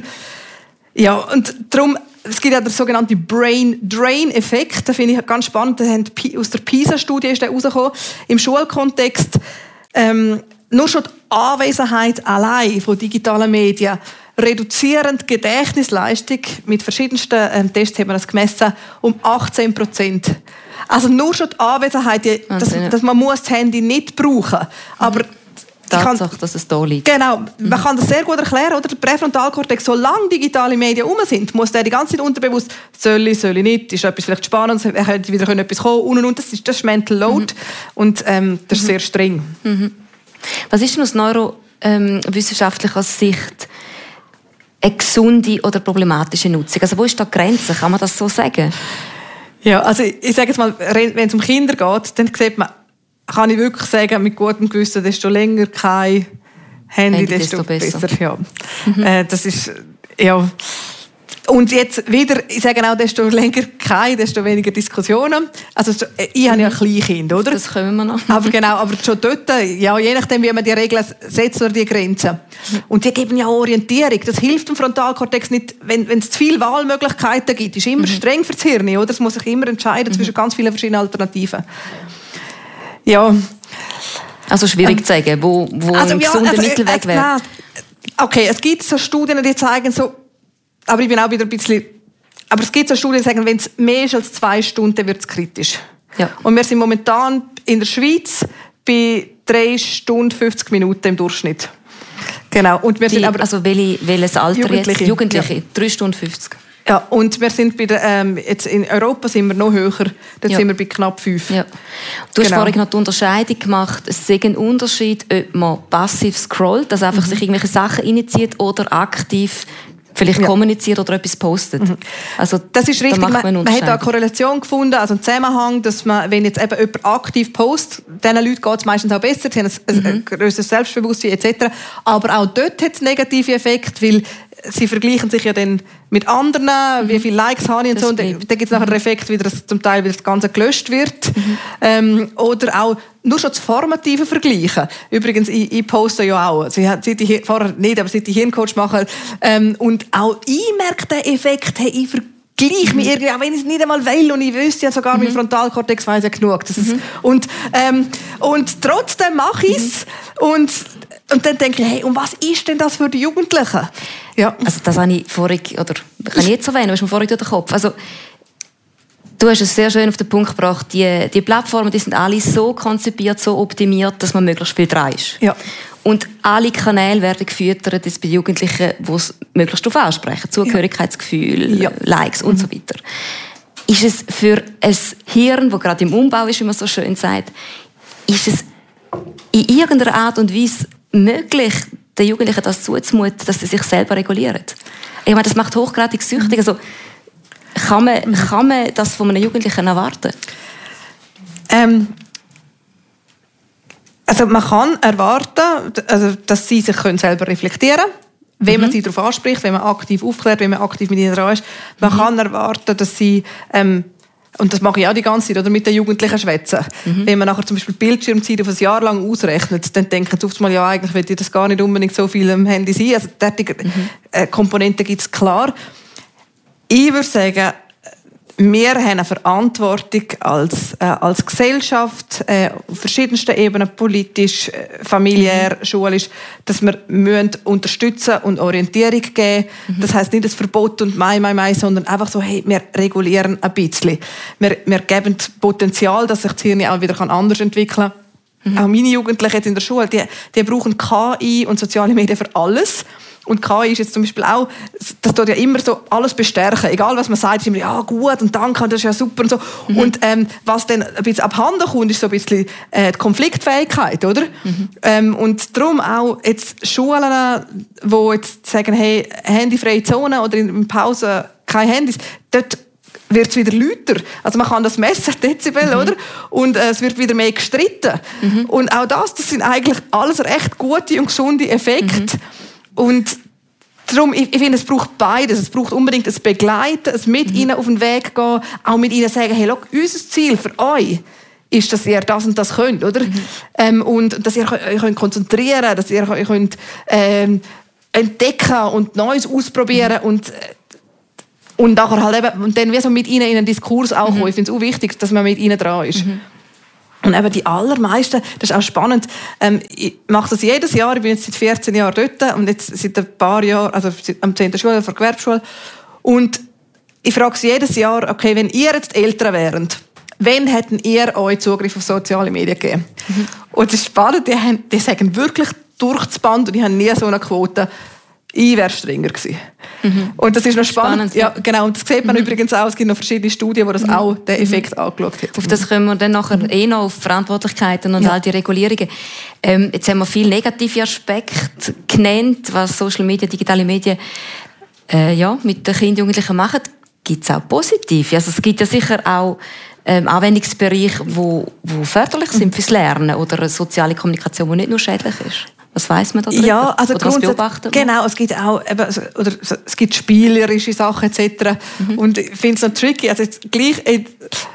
[SPEAKER 2] Ja, und darum, es gibt ja den sogenannten Brain-Drain-Effekt, den finde ich ganz spannend, aus der PISA-Studie ist der rausgekommen, im Schulkontext. Ähm, nur schon die Anwesenheit allein von digitalen Medien reduzieren die Gedächtnisleistung, mit verschiedensten ähm, Tests hat man das gemessen, um achtzehn Prozent. Also nur schon die Anwesenheit, die, dass, dass man muss das Handy nicht brauchen muss. Aber
[SPEAKER 1] Tatsache,
[SPEAKER 2] kann,
[SPEAKER 1] dass es da liegt.
[SPEAKER 2] Genau, mhm. man kann das sehr gut erklären, oder? Der Präfrontalkortex, solange digitale Medien rum sind, muss der die ganze Zeit unterbewusst, soll ich, soll ich nicht, ist etwas vielleicht spannend, er könnte wieder etwas kommen und und und, das ist, das ist Mental Load mhm. und ähm, das ist mhm. sehr streng.
[SPEAKER 1] Mhm. Was ist denn aus neurowissenschaftlicher Sicht eine gesunde oder problematische Nutzung? Also wo ist da die Grenze? Kann man das so sagen?
[SPEAKER 2] Ja, also ich, ich sage jetzt mal, wenn es um Kinder geht, dann sieht man, kann ich wirklich sagen, mit gutem Gewissen, desto länger kein Handy, Handy desto, desto besser. besser ja. Mhm. Äh, das ist, ja. Und jetzt wieder, ich sage auch, desto länger kein, desto weniger Diskussionen. Also ich habe ja ein Kleinkind, oder?
[SPEAKER 1] Das können wir noch.
[SPEAKER 2] Aber genau, aber schon dort, ja, je nachdem, wie man die Regeln setzt oder die Grenzen. Und die geben ja Orientierung. Das hilft dem Frontalkortex nicht, wenn, wenn es zu viele Wahlmöglichkeiten gibt. Das ist immer mhm. streng für das Hirn, oder? Es muss sich immer entscheiden mhm. zwischen ganz vielen verschiedenen Alternativen. Ja.
[SPEAKER 1] Also schwierig ähm, zu sagen, wo, wo
[SPEAKER 2] also,
[SPEAKER 1] ein
[SPEAKER 2] ja,
[SPEAKER 1] gesunder
[SPEAKER 2] also,
[SPEAKER 1] Mittelweg wäre.
[SPEAKER 2] Nein. Okay, es gibt so Studien, die zeigen so, aber ich bin auch wieder ein bisschen, aber es gibt so Studien, die sagen, wenn es mehr ist als zwei Stunden, wird es kritisch.
[SPEAKER 1] Ja.
[SPEAKER 2] Und wir sind momentan in der Schweiz bei drei Stunden fünfzig Minuten im Durchschnitt. Genau. Und wir
[SPEAKER 1] die,
[SPEAKER 2] sind aber
[SPEAKER 1] also welche, welches Alter
[SPEAKER 2] Jugendliche.
[SPEAKER 1] jetzt? Jugendliche.
[SPEAKER 2] Ja.
[SPEAKER 1] drei Stunden fünfzig.
[SPEAKER 2] Ja, und wir sind bei der, ähm, jetzt in Europa sind wir noch höher, dort
[SPEAKER 1] ja.
[SPEAKER 2] sind wir bei knapp fünf.
[SPEAKER 1] Ja. Du hast
[SPEAKER 2] genau.
[SPEAKER 1] vorhin noch die Unterscheidung gemacht, es ist ein Unterschied, ob man passiv scrollt, also einfach mhm. sich irgendwelche Sachen reinzieht oder aktiv vielleicht ja. kommuniziert oder etwas postet. Mhm. Also,
[SPEAKER 2] das ist richtig.
[SPEAKER 1] Da
[SPEAKER 2] man,
[SPEAKER 1] man,
[SPEAKER 2] man hat eine Korrelation gefunden, also einen Zusammenhang, dass man, wenn jetzt eben jemand aktiv postet, diesen Leuten geht es meistens auch besser, sie haben ein, mhm. ein grösseres Selbstbewusstsein et cetera. Aber auch dort hat es negative Effekte, weil sie vergleichen sich ja dann mit anderen, mhm. wie viele Likes habe ich und so. Und dann gibt es nachher den Effekt, wie das zum Teil wieder das Ganze gelöscht wird. Mhm. Ähm, oder auch nur schon das formative Vergleichen. Übrigens, ich, ich poste ja auch. Sie hat seit ich vorher nicht, aber seit ich Hirncoach mache. Ähm, und auch ich merke den Effekt, hey, ich vergleiche mhm. mich irgendwie, auch wenn ich es nicht einmal will und ich wüsste ja sogar, mhm. mein Frontalkortex weiss ja genug. Das ist, mhm. und, ähm, und trotzdem mache ich es. Mhm. Und, und dann denke ich, hey, und was ist denn das für die Jugendlichen? Ja.
[SPEAKER 1] Also das habe ich vorhin, oder kann ich jetzt erwähnen, was mir vorhin durch den Kopf. Also, du hast es sehr schön auf den Punkt gebracht, die, die Plattformen, die sind alle so konzipiert, so optimiert, dass man möglichst viel dran ist.
[SPEAKER 2] Ja.
[SPEAKER 1] Und alle Kanäle werden gefüttert bei Jugendlichen, die es möglichst darauf ansprechen. Zugehörigkeitsgefühl, ja. Likes und mhm. so weiter. Ist es für ein Hirn, das gerade im Umbau ist, wie man so schön sagt, ist es in irgendeiner Art und Weise möglich, den Jugendlichen das zuzumuten, dass sie sich selber regulieren? Ich meine, das macht hochgradig süchtig. Also, kann man, kann man das von einem Jugendlichen erwarten?
[SPEAKER 2] Ähm, also man kann erwarten, also, dass sie sich selber reflektieren können, wenn mhm. man sie darauf anspricht, wenn man aktiv aufklärt, wenn man aktiv mit ihnen dran ist. Man mhm. kann erwarten, dass sie ähm, und das mache ich auch die ganze Zeit, oder mit den Jugendlichen schwätzen. Mhm. Wenn man nachher zum Beispiel Bildschirmzeit auf ein Jahr lang ausrechnet, dann denken sie oft mal, ja, eigentlich will ich das gar nicht unbedingt so viel am Handy sein. Also derartige mhm. äh, Komponenten gibt es klar. Ich würde sagen, wir haben eine Verantwortung als, äh, als Gesellschaft, äh, auf verschiedensten Ebenen, politisch, äh, familiär, mhm. schulisch, dass wir müssen unterstützen und Orientierung geben. Mhm. Das heisst nicht das Verbot und Mai, Mai, Mai, sondern einfach so, hey, wir regulieren ein bisschen. Wir, wir geben Potenzial, dass sich das Hirn auch wieder anders entwickeln kann. Mhm. Auch meine Jugendlichen jetzt in der Schule, die, die brauchen K I und soziale Medien für alles. Und K I ist jetzt zum Beispiel auch, das tut ja immer so alles bestärken. Egal, was man sagt, ist immer, ja, gut und danke, das ist ja super und so. Mhm. Und ähm, was dann ein bisschen abhanden kommt, ist so ein bisschen äh, die Konfliktfähigkeit, oder? Mhm. Ähm, und darum auch jetzt Schulen, die jetzt sagen, hey, handyfreie Zone oder in Pause keine Handys, dort wird es wieder lauter. Also man kann das messen, Dezibel, mhm. oder? Und äh, es wird wieder mehr gestritten. Mhm. Und auch das, das sind eigentlich alles recht gute und gesunde Effekte. Mhm. Und darum, ich, ich finde, es braucht beides. Es braucht unbedingt ein Begleiten, ein mit mhm. ihnen auf den Weg gehen, auch mit ihnen sagen, hey, schau, unser Ziel für euch ist, dass ihr das und das könnt, oder? Mhm. Ähm, und dass ihr euch könnt konzentrieren, dass ihr euch könnt, ähm, entdecken und Neues ausprobieren mhm. und und nachher halt eben, und dann wie so mit ihnen in einen Diskurs auch mhm. kommen. Ich finde es auch wichtig, dass man mit ihnen dran ist. Mhm. Und eben die allermeisten, das ist auch spannend, ähm, ich mache das jedes Jahr, ich bin jetzt seit vierzehn Jahren dort und jetzt seit ein paar Jahren, also am zehnten Schule, vor der Gewerbeschule. Und ich frage sie jedes Jahr, okay, wenn ihr jetzt Eltern wäret, wann hätten ihr euch Zugriff auf soziale Medien gegeben? Mhm. Und das ist spannend, die, haben, die sagen wirklich durch das Band und ich habe nie so eine Quote. Ich wäre strenger gewesen. Mhm. Und das ist noch spannend. spannend ja, genau. Und das sieht man mhm. übrigens auch. Es gibt noch verschiedene Studien, wo das mhm. auch den Effekt mhm. angeschaut haben.
[SPEAKER 1] Auf das können wir dann nachher mhm. eh noch auf Verantwortlichkeiten und ja. all die Regulierungen. Ähm, jetzt haben wir viele negative Aspekte genannt, was Social Media, digitale Medien äh, ja, mit den Kindern und Jugendlichen machen. Gibt es auch positive? Also es gibt ja sicher auch ähm, Anwendungsbereiche, die wo, wo förderlich sind fürs Lernen oder eine soziale Kommunikation, die nicht nur schädlich ist. Was weiss man darüber?
[SPEAKER 2] Ja, also
[SPEAKER 1] oder was beobachtet man?
[SPEAKER 2] Genau, es gibt auch eben, oder es gibt spielerische Sachen et cetera. Mhm. Und ich finde es noch tricky. Also jetzt gleich in,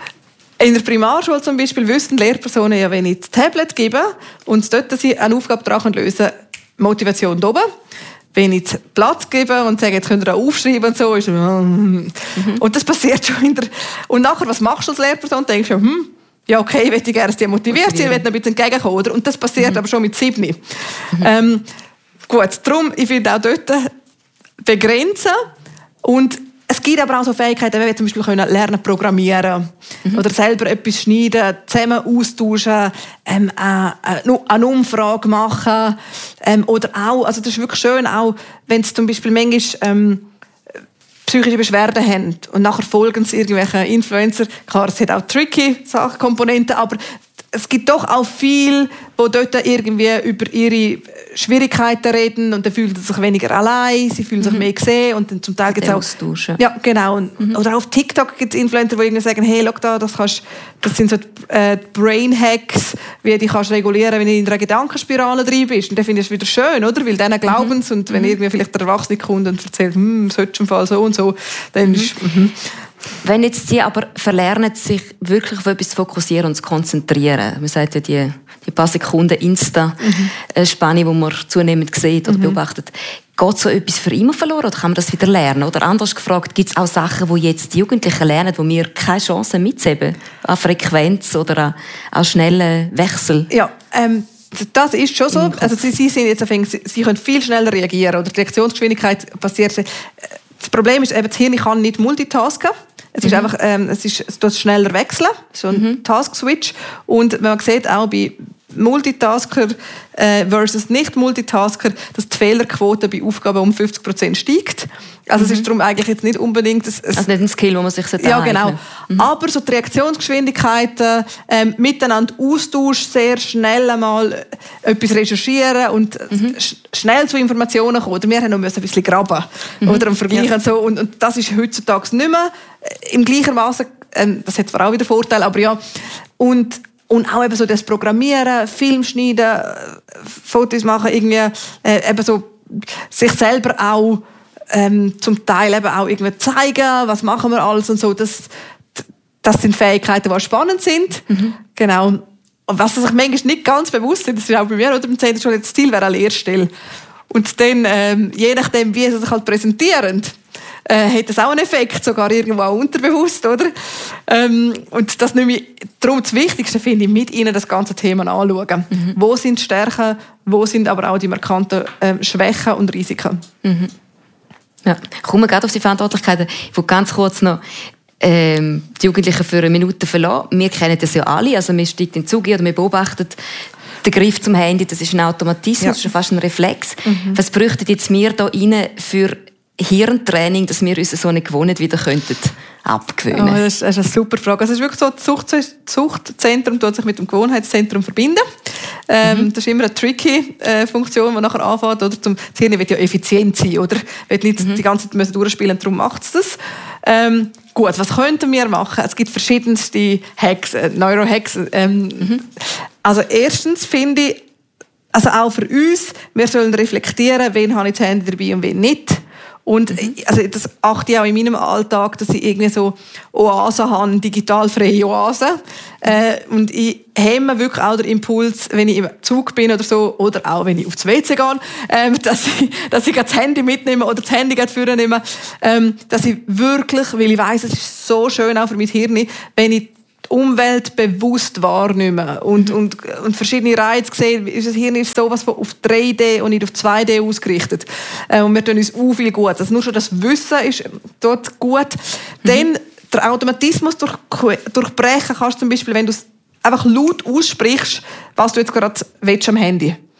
[SPEAKER 2] in der Primarschule zum Beispiel wissen Lehrpersonen ja, wenn ich das Tablet gebe und dort sie eine Aufgabe daran lösen können, Motivation da oben. Wenn ich Platz gebe und sage, jetzt könnt ihr da aufschreiben und so, ist mhm. und das passiert schon in der... Und nachher, was machst du als Lehrperson? Denkst du, hm, ja, okay, ich möchte gerne, dass die motiviert sind, ich möchte noch ein bisschen entgegenkommen. Oder? Und das passiert mhm. aber schon mit sieben. Mhm. Ähm, gut, darum, ich finde auch dort begrenzen. Und es gibt aber auch so Fähigkeiten, wie wir zum Beispiel können lernen programmieren mhm. oder selber etwas schneiden, zusammen austauschen, ähm, äh, eine Umfrage machen. Ähm, oder auch, also das ist wirklich schön, auch wenn es zum Beispiel manchmal... Ähm, psychische Beschwerden haben und nachher folgen sie irgendwelchen Influencer. Klar, es hat auch tricky Komponenten, aber es gibt doch auch viel, die dort irgendwie über ihre Schwierigkeiten reden und dann fühlen sie sich weniger allein, sie fühlen sich mhm. mehr gesehen und dann zum Teil gibt es auch...
[SPEAKER 1] Austauschen.
[SPEAKER 2] Ja, genau. Und, mhm. Oder auf TikTok gibt es Influencer, die irgendwie sagen, hey, schau da, das, kannst, das sind so äh, Brain-Hacks, wie du kannst regulieren, wenn du in einer Gedankenspirale drin bist. Und dann finde ich es wieder schön, oder? Weil denen glauben mhm. sie und wenn irgendwie vielleicht der Erwachsene kommt und erzählt, hm, sollte im Fall so und so, dann
[SPEAKER 1] mhm.
[SPEAKER 2] ist... Mhm.
[SPEAKER 1] Wenn jetzt die aber verlernen, sich wirklich auf etwas zu fokussieren und zu konzentrieren, man sagt ja die, die paar Sekunden Insta-Spanne, mhm. die man zunehmend sieht oder mhm. beobachtet, geht so etwas für immer verloren oder kann man das wieder lernen? Oder anders gefragt, gibt es auch Sachen, die jetzt die Jugendlichen lernen, wo wir keine Chance haben mitzuheben? An Frequenz oder an, an schnellen Wechsel?
[SPEAKER 2] Ja, ähm das ist schon so. Also sie, sie, sind jetzt, sie, sie können viel schneller reagieren oder die Reaktionsgeschwindigkeit passiert. Das Problem ist, eben, das Hirn kann nicht multitasken. Es ist mhm. einfach, ähm, es ist, es tut schneller wechseln, so ein mhm. Task-Switch. Und man sieht auch bei Multitasker äh, versus Nicht-Multitasker, dass die Fehlerquote bei Aufgaben um fünfzig Prozent steigt. Also mhm. es ist darum eigentlich jetzt nicht unbedingt... Ein,
[SPEAKER 1] also nicht ein Skill, wo man sich
[SPEAKER 2] ja, genau. Mhm. Aber so die Reaktionsgeschwindigkeiten, ähm, miteinander Austausch, sehr schnell einmal etwas recherchieren und mhm. sch- schnell zu Informationen kommen. Oder wir haben noch ein bisschen graben mhm. oder am Vergleichen. Ja. So. Und, und das ist heutzutage nicht mehr im gleichen Maße. Ähm, das hat zwar auch wieder Vorteile, aber ja. Und Und auch eben so das Programmieren, Film schneiden, Fotos machen, irgendwie äh, eben so sich selber auch ähm, zum Teil eben auch irgendwie zeigen, was machen wir alles und so. Das, das sind Fähigkeiten, die spannend sind. Mhm. Genau. Und was sich manchmal nicht ganz bewusst ist, das ist auch bei mir oder im Zentrum schon, das Ziel wäre eine Lehrstelle. Und dann, ähm, je nachdem, wie sie sich halt präsentieren, äh, hat das auch einen Effekt, sogar irgendwo auch unterbewusst, oder? Ähm, und das nehme ich, darum das Wichtigste finde ich, mit ihnen das ganze Thema anschauen. Mhm. Wo sind die Stärken, wo sind aber auch die markanten äh, Schwächen und Risiken.
[SPEAKER 1] Mhm. Ja, kommen wir gerade auf die Verantwortlichkeiten. Ich will ganz kurz noch ähm, die Jugendlichen für eine Minute verlassen. Wir kennen das ja alle, also wir steigen in den Zug oder wir beobachten den Griff zum Handy, das ist ein Automatismus, ja. Das ist fast ein Reflex. Mhm. Was bräuchten jetzt wir da rein für Hirntraining, dass wir uns so eine Gewohnheit wieder könnten abgewöhnen?
[SPEAKER 2] Oh, das ist eine super Frage. Also es ist wirklich so, das Sucht- Suchtzentrum tut sich mit dem Gewohnheitszentrum verbinden. Ähm, mhm. Das ist immer eine tricky äh, Funktion, die nachher anfängt. Oder zum, das Hirn will ja effizient sein, oder? Will nicht mhm. die ganze Zeit durchspielen, darum macht es das. Ähm, gut, was könnten wir machen? Es gibt verschiedenste Hacks, äh, Neurohacks. Ähm, mhm. Also erstens finde ich, also auch für uns, wir sollen reflektieren, wen habe ich das Handy dabei und wen nicht. Und mhm. also das achte ich auch in meinem Alltag, dass ich irgendwie so Oasen habe, digitalfreie Oasen. Äh, und ich hemme wirklich auch den Impuls, wenn ich im Zug bin oder so, oder auch wenn ich aufs W C gehe, ähm, dass ich, dass ich das Handy mitnehme oder das Handy vornehme. Ähm, dass ich wirklich, weil ich weiss, es ist so schön auch für mein Hirn, wenn ich die Umwelt bewusst wahrnehmen und, mhm. und, und verschiedene Reize sehen. Unser Hirn ist sowas von auf drei D und nicht auf zwei D ausgerichtet. Äh, und wir tun uns auch viel gut. Also nur schon das Wissen ist dort gut. Mhm. Dann der Automatismus durch, durchbrechen kannst du zum Beispiel, wenn du es einfach laut aussprichst, was du jetzt gerade willst am Handy.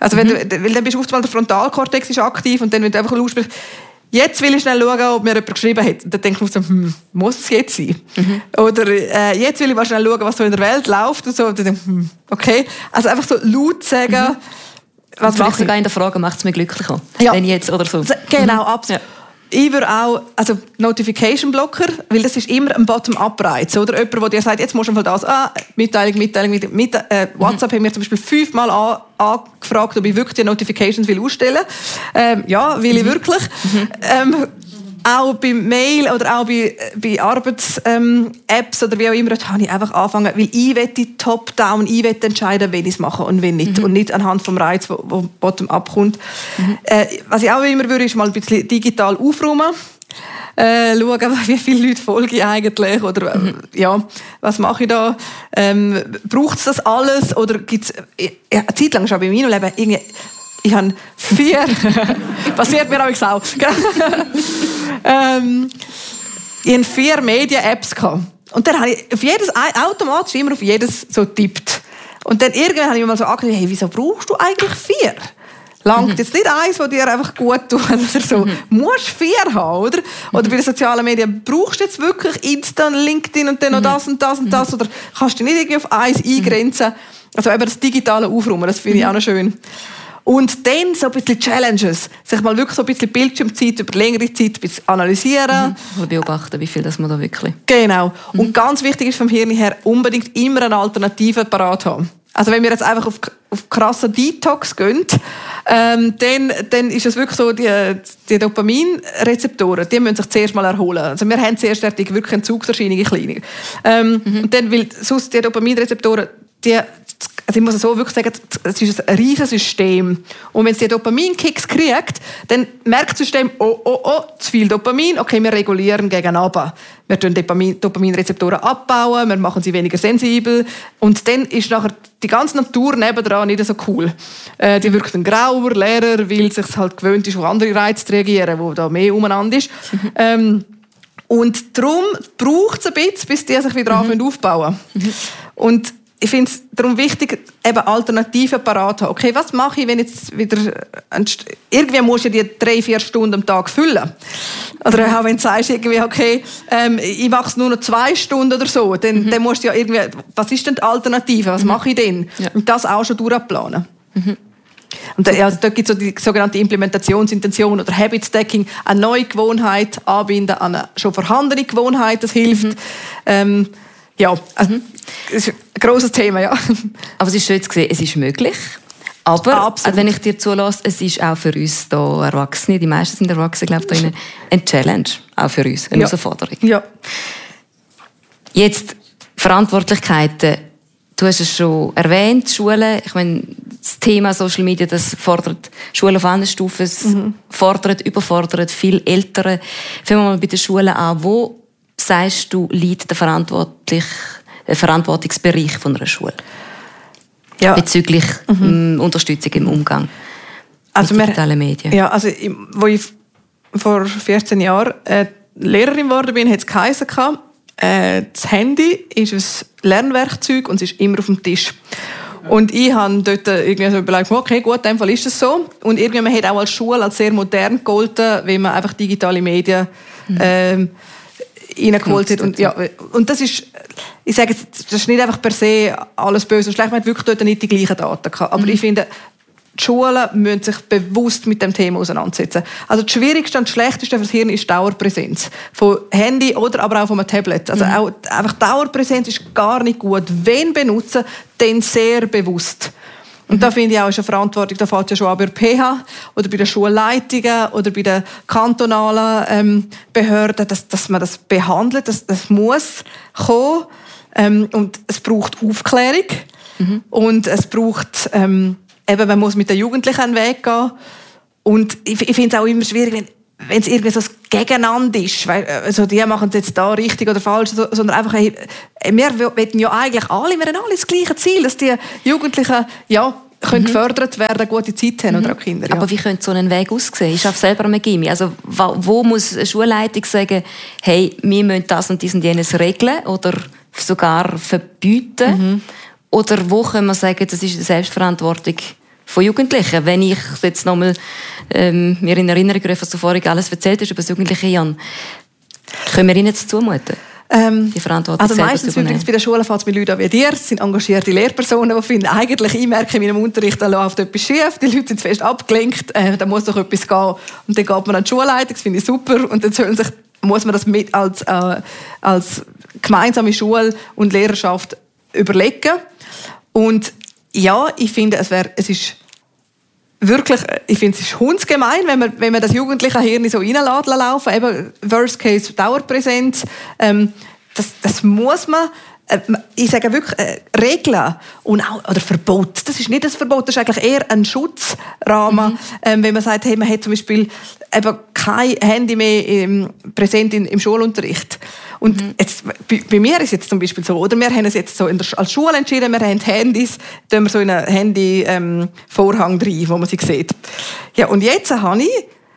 [SPEAKER 2] Also wenn mhm. du, weil dann bist du oft mal der Frontalkortex ist aktiv und dann wenn du einfach aussprichst, jetzt will ich schnell schauen, ob mir jemand geschrieben hat. Und dann denkst du so, hm, muss es jetzt sein? Mhm. Oder äh, jetzt will ich mal schnell schauen, was so in der Welt läuft. Und so. Und dann denkst du, hm, okay. Also einfach so laut sagen, mhm. was
[SPEAKER 1] mache ich? Sogar in der Frage, macht es mich glücklicher? Ja. Wenn jetzt oder so.
[SPEAKER 2] Genau, mhm. absolut. Ja. Ich würde auch, also Notification-Blocker, weil das ist immer ein Bottom-up-Reiz, oder? Jemand, der dir sagt, jetzt musst du einfach das, ah, Mitteilung, Mitteilung, Mitteilung. Mit, äh, WhatsApp mhm. haben wir zum Beispiel fünfmal an, angefragt, ob ich wirklich die Notifications will ausstellen will. Ähm, ja, will ich mhm. wirklich. Mhm. Ähm, auch bei Mail oder auch bei, bei Arbeits-Apps ähm, oder wie auch immer, da habe ich einfach angefangen, weil ich will top-down, ich will entscheiden, wenn ich es mache und wenn nicht. Mhm. Und nicht anhand vom Reiz, der bottom-up kommt. Mhm. Äh, was ich auch immer würde, ist mal ein bisschen digital aufräumen. Äh, schauen, wie viele Leute folge ich eigentlich oder mhm. ja, was mache ich da? Ähm, braucht es das alles oder gibt es... Ja, eine Zeit lang schon bei meinem Leben irgendwie... Ich habe vier... passiert mir auch auch. ähm, ich hatte vier Medien-Apps. Und dann habe ich auf jedes, automatisch immer auf jedes so getippt. Und dann irgendwann habe ich mir mal so angeschaut, hey, wieso brauchst du eigentlich vier? Langt mhm. jetzt nicht eins, das dir einfach gut tut. Oder so. Mhm. Musst vier haben, oder? Oder mhm. bei den sozialen Medien, brauchst du jetzt wirklich Insta, LinkedIn und dann noch das und das und das? Mhm. Oder kannst du dich nicht irgendwie auf eins eingrenzen? Also eben das digitale Aufräumen, das finde ich auch noch schön. Und dann so ein bisschen Challenges. Sich mal wirklich so ein bisschen Bildschirmzeit über längere Zeit ein bisschen analysieren.
[SPEAKER 1] Mhm. Beobachten, wie viel das man da wirklich...
[SPEAKER 2] Genau. Mhm. Und ganz wichtig ist vom Hirn her, unbedingt immer eine Alternative parat haben. Also wenn wir jetzt einfach auf, auf krassen Detox gehen, ähm, dann, dann ist es wirklich so, die, die Dopaminrezeptoren, die müssen sich zuerst mal erholen. Also wir haben zuerst wirklich Entzugserscheinungen kleiner. Ähm, mhm. Und dann, weil sonst die Dopaminrezeptoren, die... Also ich muss so wirklich sagen, es ist ein riesiges System. Und wenn es die Dopaminkicks kriegt, dann merkt das System, oh, oh, oh, zu viel Dopamin, okay, wir regulieren gegen runter. Wir tun Dopamin, Dopaminrezeptoren abbauen, wir machen sie weniger sensibel. Und dann ist nachher die ganze Natur nebendran nicht so cool. Äh, die wirkt dann grauer, leerer, weil es sich halt gewöhnt ist, auf andere Reize zu reagieren, wo da mehr umeinander ist. Mhm. Ähm, und darum braucht es ein bisschen, bis die sich wieder mhm. aufbauen. Mhm. Und ich finde es darum wichtig, eben Alternativen parat zu haben. Okay, was mache ich, wenn jetzt wieder... Irgendwie musst du die drei, vier Stunden am Tag füllen. Oder auch wenn du sagst, irgendwie, okay, ähm, ich mache es nur noch zwei Stunden oder so, dann, mhm. dann musst du ja irgendwie... Was ist denn die Alternative? Was mhm. mache ich denn? Ja. Und das auch schon durchplanen. Mhm. Und da, also, da gibt es so die sogenannte Implementationsintention oder Habit Stacking, eine neue Gewohnheit anbinden an eine schon vorhandene Gewohnheit, das hilft. Mhm. Ähm, ja, also, das ist ein grosses Thema, ja.
[SPEAKER 1] Aber es ist schön zu sehen, es ist möglich. Aber, Absolut. Wenn ich dir zulasse, es ist auch für uns da Erwachsene, die meisten sind Erwachsene, glaube ich, eine Challenge, auch für uns, eine ja. Herausforderung.
[SPEAKER 2] Ja.
[SPEAKER 1] Jetzt, Verantwortlichkeiten. Du hast es schon erwähnt, Schulen. Ich meine, das Thema Social Media, das fordert Schulen auf allen Stufen, es mhm. fordert, überfordert viel Eltern. Fangen wir mal bei den Schulen an. Wo sagst du, liegt der, Verantwortlich, der Verantwortungsbereich von einer Schule? Ja. Bezüglich mhm. Unterstützung im Umgang
[SPEAKER 2] also
[SPEAKER 1] mit digitalen Medien.
[SPEAKER 2] Ja, also, wo ich vor vierzehn Jahren äh, Lehrerin geworden bin, hat es geheißen, äh, das Handy ist ein Lernwerkzeug und es ist immer auf dem Tisch. Und ich habe dort irgendwie so überlegt, okay, gut, in dem Fall ist es so. Und irgendwie, man hat auch als Schule als sehr modern gegolten, wenn man einfach digitale Medien mhm. ähm, reingeholt hat. Und, ja, und das ist, ich sage, das ist nicht einfach per se alles böse und schlecht, man hat wirklich dort nicht die gleichen Daten gehabt. Aber mhm. ich finde, die Schulen müssen sich bewusst mit dem Thema auseinandersetzen. Also das Schwierigste und das Schlechteste für das Hirn ist Dauerpräsenz. Von Handy oder aber auch von einem Tablet. Also mhm. auch, einfach Dauerpräsenz ist gar nicht gut. Wenn benutzen, dann sehr bewusst. Und mhm. da finde ich auch, ist eine Verantwortung, da fällt ja schon an bei der P H oder bei den Schulleitungen oder bei den kantonalen ähm, Behörden, dass, dass man das behandelt, das, das muss kommen. Ähm, und es braucht Aufklärung mhm. und es braucht... Ähm, Eben, man muss mit den Jugendlichen einen Weg gehen. Und ich, ich finde es auch immer schwierig, wenn, wenn es irgendwie so ein Gegeneinander ist. Weil, also die machen es jetzt da richtig oder falsch, so, sondern einfach, hey, wir wollen ja eigentlich alle, wir haben alle das gleiche Ziel, dass die Jugendlichen, ja, können mhm. gefördert werden, gute Zeit haben, mhm. oder auch Kinder. Ja.
[SPEAKER 1] Aber wie könnte so ein Weg aussehen? Ich arbeite selber am Gimmi. Also, wo muss eine Schulleitung sagen, hey, wir müssen das und dies und jenes regeln oder sogar verbieten? Mhm. Oder wo können wir sagen, das ist eine Selbstverantwortung von Jugendlichen. Wenn ich jetzt nochmal ähm, mir in Erinnerung rufe, was du vorhin alles erzählt hast über das jugendliche Hirn, können wir ihnen das zumuten?
[SPEAKER 2] Ähm,
[SPEAKER 1] die Verantwortung
[SPEAKER 2] also meistens übrigens bei den Schulen fängt es mit Leuten an wie dir. Es sind engagierte Lehrpersonen, die finden, eigentlich, ich merke in meinem Unterricht, da läuft etwas schief, die Leute sind fest abgelenkt, äh, da muss doch etwas gehen. Und dann geht man an die Schulleitung, das finde ich super, und dann sollen sich, muss man das mit als, äh, als gemeinsame Schule und Lehrerschaft überlegen. Und ja, ich finde, es, wär, es ist wirklich, ich finde, es ist hundsgemein, wenn man, wenn man das jugendliche Hirn so reinlässt laufen, eben Worst Case Dauerpräsenz, ähm, das, das muss man, äh, ich sage wirklich, äh, Regeln und auch, oder Verbot, das ist nicht ein Verbot, das ist eigentlich eher ein Schutzrahmen, mhm. ähm, wenn man sagt, hey, man hat zum Beispiel eben kein Handy mehr im, präsent in, im Schulunterricht. Und mhm. jetzt, bei, bei mir ist es jetzt zum Beispiel so, oder wir haben es jetzt so in der, als Schule entschieden, wir haben Handys, da haben wir so einen Handy-Vorhang ähm, drin, wo man sie sieht. Ja, und jetzt habe ich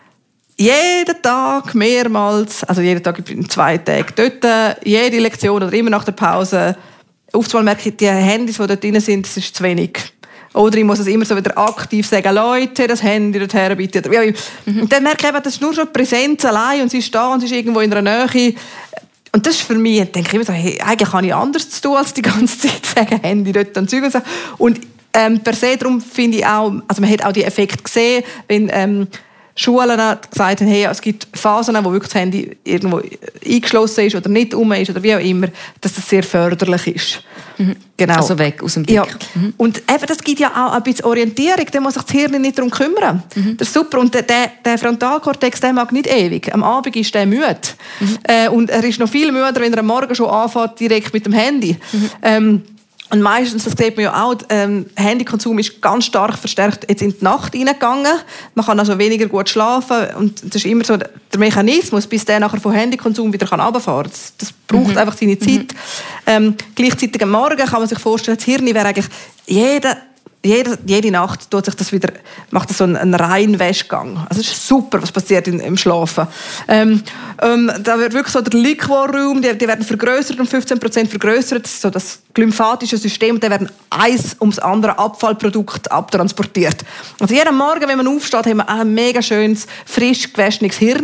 [SPEAKER 2] jeden Tag mehrmals, also jeden Tag, ich bin zwei Tage dort, jede Lektion oder immer nach der Pause, oft mal merke ich, die Handys, die dort drin sind, das ist zu wenig. Oder ich muss es immer so wieder aktiv sagen, Leute, das Handy dorthin bitte. Mhm. Und dann merke ich eben, das ist nur schon Präsenz allein und sie ist da und sie ist irgendwo in einer Nähe. Und das ist für mich, denke ich immer so, hey, eigentlich habe ich anders zu tun, als die ganze Zeit sagen, Handy dort und Zeug und so. Und ähm, per se, darum finde ich auch, also man hat auch die Effekte gesehen, wenn ähm, Schulen gesagt haben, hey, es gibt Phasen, wo wirklich das Handy irgendwo eingeschlossen ist oder nicht um ist oder wie auch immer, dass das sehr förderlich ist.
[SPEAKER 1] Mhm. Genau. Also weg aus dem Blick.
[SPEAKER 2] Ja. Mhm. Und eben, das gibt ja auch ein bisschen Orientierung, da muss sich das Hirn nicht darum kümmern. Mhm. Das ist super. Und der, der Frontalkortex, der mag nicht ewig. Am Abend ist der müde. Mhm. Äh, und er ist noch viel müder, wenn er am Morgen schon anfängt, direkt mit dem Handy. Mhm. Ähm, Und meistens, das sieht man ja auch, ähm, Handykonsum ist ganz stark verstärkt jetzt in die Nacht hineingegangen. Man kann also weniger gut schlafen. Und das ist immer so der Mechanismus, bis der nachher vom Handykonsum wieder runterfahren kann. Das, das braucht mhm. einfach seine Zeit. Mhm. Ähm, gleichzeitig am Morgen kann man sich vorstellen, das Hirn wäre eigentlich jeder Jede, jede Nacht tut sich das wieder, macht das so einen, einen reinen Wäschgang. Also es ist super, was passiert in, im Schlafen. Ähm, ähm, da wird wirklich so der Liquorraum, die, die werden vergrößert, um fünfzehn Prozent vergrößert. Das ist so das lymphatische System. Da werden eins ums andere Abfallprodukt abtransportiert. Also jeden Morgen, wenn man aufsteht, haben wir ein mega schönes, frisch gewaschenes Hirn.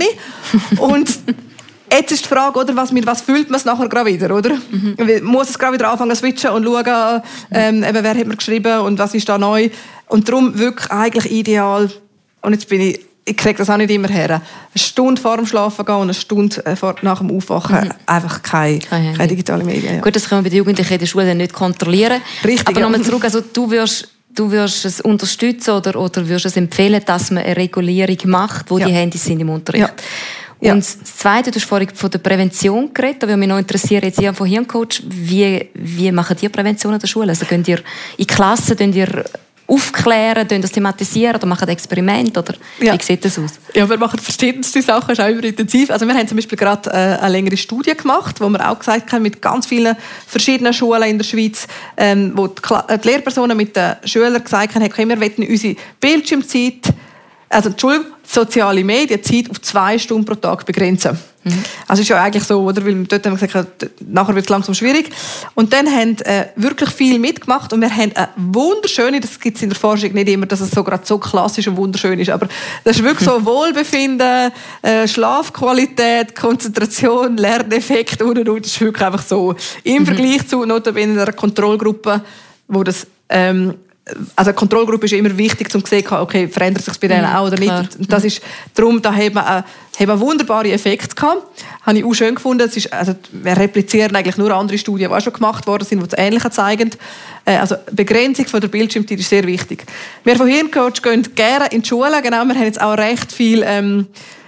[SPEAKER 2] Und jetzt ist die Frage, oder, was, mit was fühlt man es nachher gerade wieder, oder? Mhm. Muss es gerade wieder anfangen zu switchen und schauen, ähm, eben, wer hat mir geschrieben und was ist da neu? Und darum wirklich eigentlich ideal, und jetzt bin ich, ich kriege das auch nicht immer her, eine Stunde vor dem Schlafen gehen und eine Stunde vor, nach dem Aufwachen, mhm. einfach keine, keine, keine digitale Medien. Ja.
[SPEAKER 1] Gut, das können wir bei den Jugendlichen in der Schule nicht kontrollieren.
[SPEAKER 2] Richtig,
[SPEAKER 1] aber
[SPEAKER 2] ja.
[SPEAKER 1] nochmal zurück, also du wirst Du würdest es unterstützen oder, oder würdest es empfehlen, dass man eine Regulierung macht, wo ja. die Handys sind im Unterricht. Ja. Ja. Und das Zweite, du hast vorhin von der Prävention geredet, da würde mich noch interessieren, jetzt ihr von Hirncoach, wie, wie machen ihr Prävention an der Schule? Also könnt ihr in Klassen, könnt ihr aufklären, das thematisieren oder machen Experimente? Oder
[SPEAKER 2] ja.
[SPEAKER 1] wie sieht das aus?
[SPEAKER 2] Ja, wir machen verschiedenste Sachen, das ist auch überintensiv. Also wir haben zum Beispiel gerade äh, eine längere Studie gemacht, wo wir auch gesagt haben, mit ganz vielen verschiedenen Schulen in der Schweiz, ähm, wo die, Kla- die Lehrpersonen mit den Schülern gesagt haben, hey, wir wollen unsere Bildschirmzeit, also Entschuldigung, soziale Medienzeit auf zwei Stunden pro Tag begrenzen. Mhm. Also ist ja eigentlich so, oder? Weil dort haben wir gesagt, nachher wird es langsam schwierig. Und dann haben äh, wirklich viel mitgemacht und wir haben eine wunderschöne, das gibt es in der Forschung nicht immer, dass es so gerade so klassisch und wunderschön ist, aber das ist wirklich so Wohlbefinden, äh, Schlafqualität, Konzentration, Lerneffekt und und und. Das ist wirklich einfach so. Im mhm. Vergleich zu notabene einer Kontrollgruppe, wo das ähm, also eine Kontrollgruppe ist immer wichtig, um zu sehen, okay, verändert sich bei denen auch oder nicht. Klar. Und das ist, darum, da haben wir, äh, haben wir wunderbare Effekte gehabt. Habe ich auch schön gefunden. Es ist, also, wir replizieren eigentlich nur andere Studien, die auch schon gemacht worden sind, die das Ähnliche zeigen. Äh, also, Begrenzung von der Bildschirmzeit ist sehr wichtig. Wir von Hirncoach gehen gerne in die Schule. Genau, wir haben jetzt auch recht viel, ähm,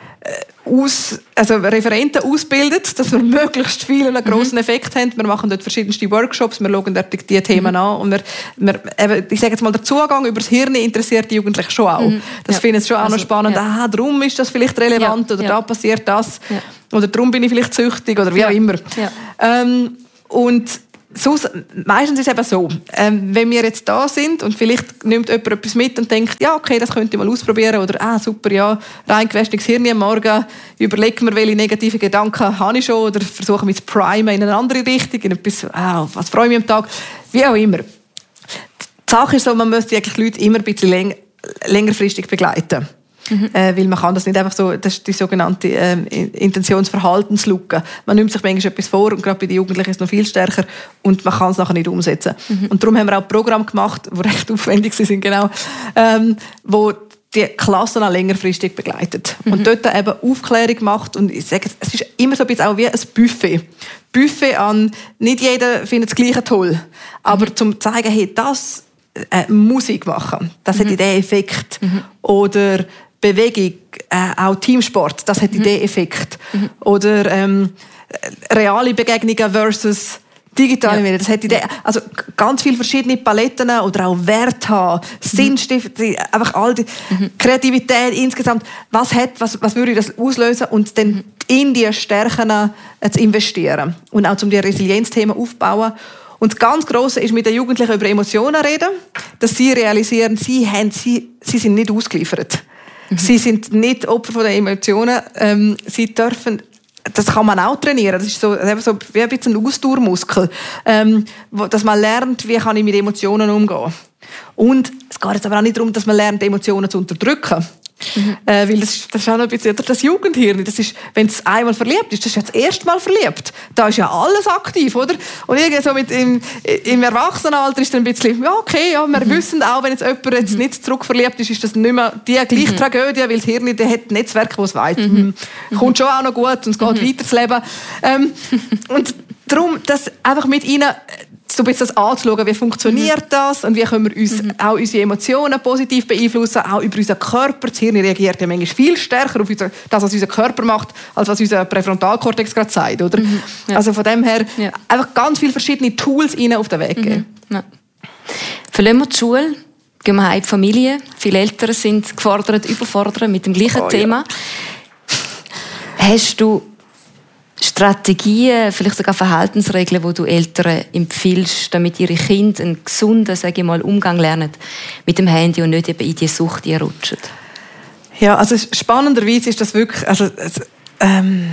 [SPEAKER 2] aus, also Referenten ausbildet, dass wir möglichst viel einen grossen Effekt haben. Wir machen dort verschiedenste Workshops, wir schauen dort die Themen mhm. an und wir, wir, eben, ich sage jetzt mal, der Zugang über das Hirn interessiert die Jugendlichen schon auch. Mhm. Das ja. finden sie schon auch also, noch spannend. Ja. Ah, darum ist das vielleicht relevant ja. oder ja. da passiert das ja. oder darum bin ich vielleicht süchtig oder wie ja. auch immer. Ja. Ähm, und Sonst, meistens ist es eben so, ähm, wenn wir jetzt da sind und vielleicht nimmt jemand etwas mit und denkt, ja, okay, das könnte ich mal ausprobieren oder ah, super, ja, rein gewäschtes Hirn am Morgen, überlege mir, welche negativen Gedanken habe ich schon oder versuche mich zu primen in eine andere Richtung, in etwas, ah, was freue ich mich am Tag, wie auch immer. die Sache ist so, man müsste eigentlich Leute immer ein bisschen läng- längerfristig begleiten. Mhm. Äh, weil man kann das nicht einfach so, das ist die sogenannte äh, Intentionsverhaltenslücke. Man nimmt sich manchmal etwas vor und gerade bei den Jugendlichen ist es noch viel stärker und man kann es nachher nicht umsetzen. Mhm. Und darum haben wir auch Programme gemacht, die recht aufwendig sind, genau, ähm, wo die Klassen auch längerfristig begleitet. Mhm. Und dort eben Aufklärung macht und ich sage, es ist immer so ein bisschen auch wie ein Buffet. Buffet an, nicht jeder findet das Gleiche toll, aber mhm. zum zeigen, hey, das äh, Musik machen, das mhm. hat den Effekt. Mhm. Oder Bewegung, äh, auch Teamsport, das hat mhm. den Effekt. Mhm. Oder ähm, reale Begegnungen versus digitale Medien, ja. das hat Idee. Also ganz viele verschiedene Paletten oder auch Wert haben, mhm. Sinnstiftung, einfach all die mhm. Kreativität insgesamt. Was hat, was, was würde das auslösen und dann mhm. in die Stärken äh, zu investieren und auch um die Resilienzthemen aufbauen. Und das ganz Grosse ist mit den Jugendlichen über Emotionen reden, dass sie realisieren, sie haben, sie, sie sind nicht ausgeliefert. Mhm. Sie sind nicht Opfer von den Emotionen. Ähm, sie dürfen, das kann man auch trainieren. Das ist so, so wie ein bisschen ein Ausdauermuskel. Ähm, dass man lernt, wie kann ich mit Emotionen umgehen. Und es geht jetzt aber auch nicht darum, dass man lernt, Emotionen zu unterdrücken. Mhm. Äh, weil das, das ist auch noch ein bisschen das Jugendhirn. Das ist, wenn es einmal verliebt ist, das ist ja das erste Mal verliebt. Da ist ja alles aktiv, oder? Und irgendwie so mit im, im Erwachsenenalter ist dann ein bisschen, ja okay, ja, wir mhm. wissen auch, wenn jetzt jemand jetzt mhm. nicht zurückverliebt ist, ist das nicht mehr die gleiche mhm. Tragödie, weil das Hirn der hat ein Netzwerk, das es weiß. Mhm. Mhm. Kommt schon auch noch gut und es geht mhm. weiter das Leben. Ähm, und darum, das einfach mit ihnen so ein bisschen das anzuschauen, wie funktioniert mhm. das und wie können wir uns mhm. auch unsere Emotionen positiv beeinflussen, auch über unseren Körper. Das Hirn reagiert ja manchmal viel stärker auf das, was unser Körper macht, als was unser Präfrontalkortex gerade sagt. Oder? Mhm. Ja. Also von dem her ja. einfach ganz viele verschiedene Tools ihnen auf den Weg geben.
[SPEAKER 1] Mhm. Ja. Verlassen wir die Schule, gehen wir heim in die Familie. Viele Eltern sind gefordert, überfordert mit dem gleichen oh, Thema. Ja. Hast du Strategien, vielleicht sogar Verhaltensregeln, die du Eltern empfiehlst, damit ihre Kinder einen gesunden, sage ich mal, Umgang lernen mit dem Handy und nicht eben in die Sucht rutschen?
[SPEAKER 2] Ja, also spannenderweise ist das wirklich, also ähm,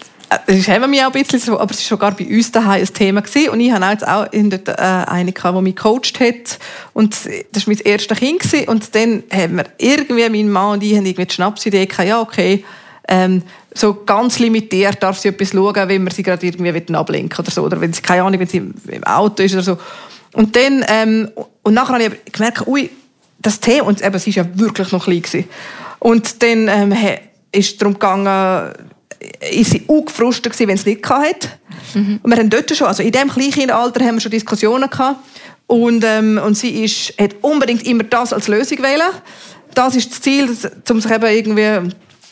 [SPEAKER 2] das haben wir mich auch ein bisschen so, aber es war schon gar bei uns daheim ein Thema gewesen. Und ich hatte jetzt auch dort, äh, eine, die mich gecoacht hat. Und das war mein erstes Kind gewesen. Und dann haben wir irgendwie, mein Mann und ich, haben irgendwie die Schnapsidee gehabt, ja okay, ähm, so ganz limitiert darf sie etwas schauen, wenn man sie gerade irgendwie ablenken oder so, oder wenn sie, keine Ahnung, wenn sie im Auto ist oder so. Und dann, ähm, und nachher habe ich gemerkt, ui, das Thema, und eben, sie war ja wirklich noch klein gewesen. Und dann ähm, ist es darum gegangen, ist sie auch gefrustet gewesen, wenn sie es nicht hatte. Mhm. Und wir haben dort schon, also in diesem Kleinkindalter haben wir schon Diskussionen gehabt. Und, ähm, und sie ist, hat unbedingt immer das als Lösung wählen. Das ist das Ziel, um sich eben irgendwie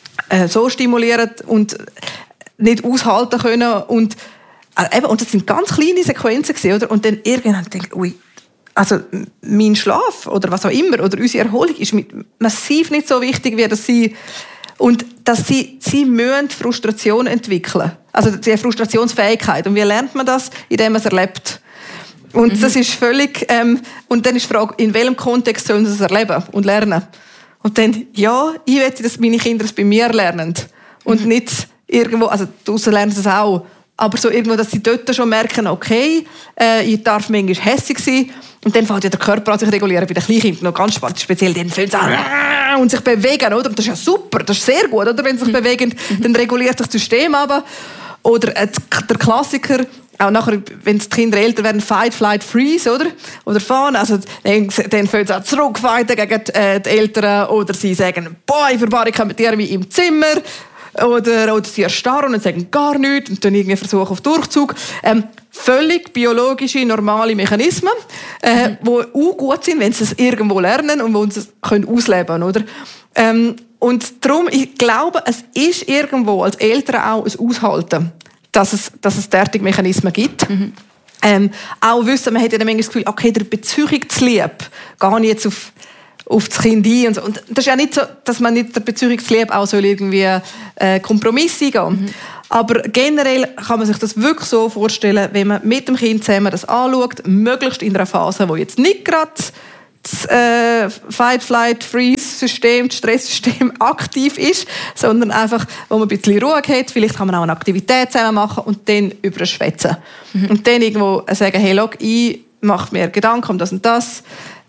[SPEAKER 2] so stimulieren und nicht aushalten können. Und, äh, eben, und das sind ganz kleine Sequenzen gewesen, oder? Und dann irgendwann denke ich, ui, also mein Schlaf oder was auch immer, oder unsere Erholung ist massiv nicht so wichtig, wie dass sie, und dass sie, sie müssen Frustration entwickeln. Also die Frustrationsfähigkeit. Und wie lernt man das? Indem man es erlebt. Und mhm. das ist völlig, ähm, und dann ist die Frage, in welchem Kontext sollen sie es erleben und lernen? Und dann, ja, ich möchte, dass meine Kinder es bei mir lernen. Und mhm. nicht irgendwo, also draussen lernen sie es auch. Aber so irgendwo, dass sie dort schon merken, okay, äh, ich darf manchmal hässig sein. Und dann fängt ja der Körper an sich regulieren. Bei den Kleinkindern noch ganz spannend, speziell dann fängt es an und sich bewegen, oder? Und das ist ja super, das ist sehr gut, oder? Wenn sie sich mhm. bewegen, dann reguliert sich das System aber. Oder äh, der Klassiker, auch nachher, wenn die Kinder älter werden, Fight, Flight, Freeze, oder? Oder fahren. Also, dann, dann fangen sie auch zurückfighten gegen die, äh, die Eltern. Oder sie sagen, boah, ich verbarrikadiere mich im Zimmer. Oder, oder sie erstarren und sagen gar nichts. Und dann irgendwie versuchen auf Durchzug. Ähm, völlig biologische, normale Mechanismen, äh, mhm. die auch gut sind, wenn sie es irgendwo lernen und wo sie es können ausleben können, oder? Ähm, und darum, ich glaube, es ist irgendwo als Eltern auch ein Aushalten, dass es, dass es derartige Mechanismen gibt. Mhm. Ähm, auch wissen, man hat ja dann manchmal das Gefühl, okay, der Beziehung zu lieb, gar nicht jetzt auf, auf das Kind ein. Und, so. Und das ist ja nicht so, dass man nicht der Beziehung zu lieb auch soll irgendwie äh, Kompromisse eingehen. Mhm. Aber generell kann man sich das wirklich so vorstellen, wenn man mit dem Kind zusammen das anschaut, möglichst in einer Phase, wo jetzt nicht gerade das äh, Fight-Flight-Freeze-System, das Stresssystem aktiv ist, sondern einfach, wo man ein bisschen Ruhe hat. Vielleicht kann man auch eine Aktivität zusammen machen und dann über schwätzen. Mhm. Und dann irgendwo sagen, hey, log, ich mache mir Gedanken um das und das.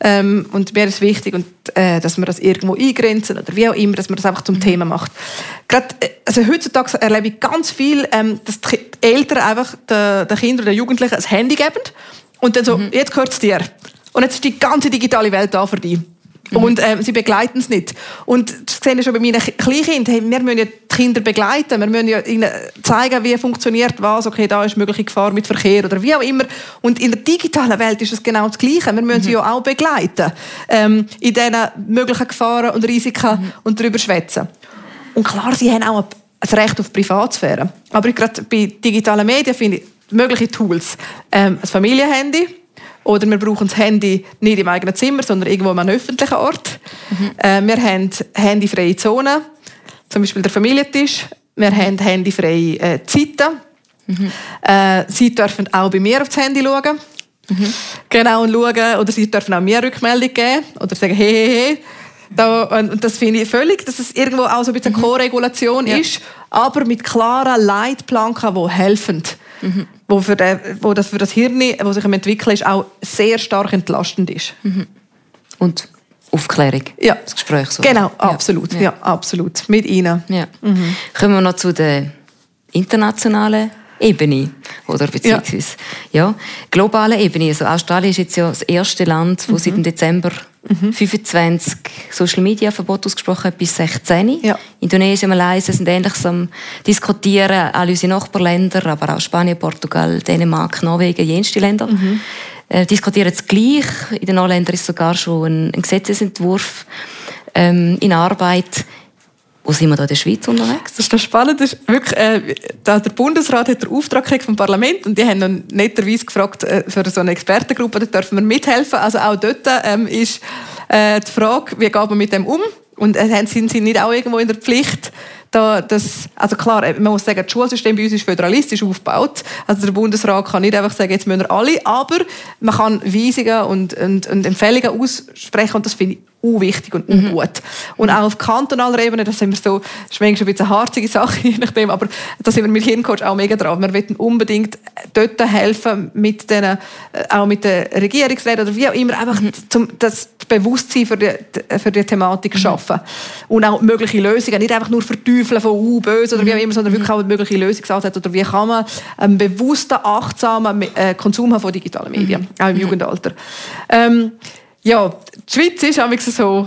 [SPEAKER 2] Ähm, und mir ist wichtig, und, äh, dass wir das irgendwo eingrenzen oder wie auch immer, dass man das einfach zum mhm. Thema macht. Gerade, also heutzutage erlebe ich ganz viel, ähm, dass die Eltern einfach den, den Kindern oder den Jugendlichen ein Handy geben und dann so, mhm. jetzt gehört es dir. Und jetzt ist die ganze digitale Welt da für dich. Mhm. Und ähm, sie begleiten es nicht. Und das sehe ich schon bei meinen Kleinkindern. Hey, wir müssen ja die Kinder begleiten. Wir müssen ja ihnen zeigen, wie funktioniert was. Okay, da ist mögliche Gefahr mit Verkehr oder wie auch immer. Und in der digitalen Welt ist es genau das Gleiche. Wir müssen mhm. sie ja auch begleiten. Ähm, in diesen möglichen Gefahren und Risiken mhm. und darüber schwätzen. Und klar, sie haben auch ein Recht auf Privatsphäre. Aber gerade bei digitalen Medien finde ich mögliche Tools. Ähm, ein Familienhandy. Oder wir brauchen das Handy nicht im eigenen Zimmer, sondern irgendwo an einem öffentlichen Ort. Mhm. Äh, wir haben handyfreie Zonen, zum Beispiel der Familientisch. Wir haben handyfreie äh, Zeiten. Mhm. Äh, sie dürfen auch bei mir aufs Handy schauen. Mhm. Genau, und schauen. Oder sie dürfen auch mir Rückmeldung geben. Oder sagen, hey, hey, hey. Da, und das finde ich völlig, dass es irgendwo auch so ein bisschen mhm. Co-Regulation ja. ist, aber mit klaren Leitplanken, die helfen. Mhm. Wo, für den, wo das für das Hirn, das sich entwickelt, ist, auch sehr stark entlastend ist.
[SPEAKER 1] Mhm. Und Aufklärung,
[SPEAKER 2] ja.
[SPEAKER 1] das Gespräch so.
[SPEAKER 2] Genau, absolut, ja. Ja, absolut. Mit Ihnen.
[SPEAKER 1] Ja. Mhm. Kommen wir noch zu der internationalen Ebene, oder beziehungsweise ja. ja, globale Ebene. Also Australien ist jetzt ja das erste Land, das mhm. seit dem Dezember mhm. fünfundzwanzig Social-Media-Verbot ausgesprochen hat, bis sechzehn. Ja. Indonesien, Malaysia sind ähnliches am Diskutieren, alle unsere Nachbarländer, aber auch Spanien, Portugal, Dänemark, Norwegen, jenste Länder. Mhm. Äh, diskutieren es gleich. In den Ländern ist sogar schon ein, ein Gesetzesentwurf ähm, in Arbeit. Wo sind wir da in der Schweiz unterwegs?
[SPEAKER 2] Das ist noch spannend. Das ist wirklich, äh, der Bundesrat hat den Auftrag gekriegt vom Parlament und die haben dann netterweise gefragt, äh, für so eine Expertengruppe, da dürfen wir mithelfen. Also auch dort ähm, ist äh, die Frage, wie geht man mit dem um? Und äh, sind sie nicht auch irgendwo in der Pflicht, da das, also klar, man muss sagen, das Schulsystem bei uns ist föderalistisch aufgebaut. Also der Bundesrat kann nicht einfach sagen, jetzt müssen wir alle, aber man kann Weisungen und, und, und Empfehlungen aussprechen und das finde ich unwichtig und ungut. Mhm. Und auch auf kantonaler Ebene, das sind wir so, das ist manchmal ein bisschen eine harzige Sache, je nachdem, aber da sind wir mit Hirncoach auch mega dran. Wir wollen unbedingt dort helfen, mit den, auch mit den Regierungsräten oder wie auch immer, einfach mhm. zum, das Bewusstsein für die, für die Thematik mhm. schaffen. Und auch mögliche Lösungen, nicht einfach nur verteufeln von uh, böse oder wie auch immer, sondern wirklich auch mögliche Lösungsansätze oder wie kann man einen bewussten, achtsamen Konsum haben von digitalen Medien, mhm. auch im mhm. Jugendalter. Ähm, Ja, die Schweiz ist manchmal so,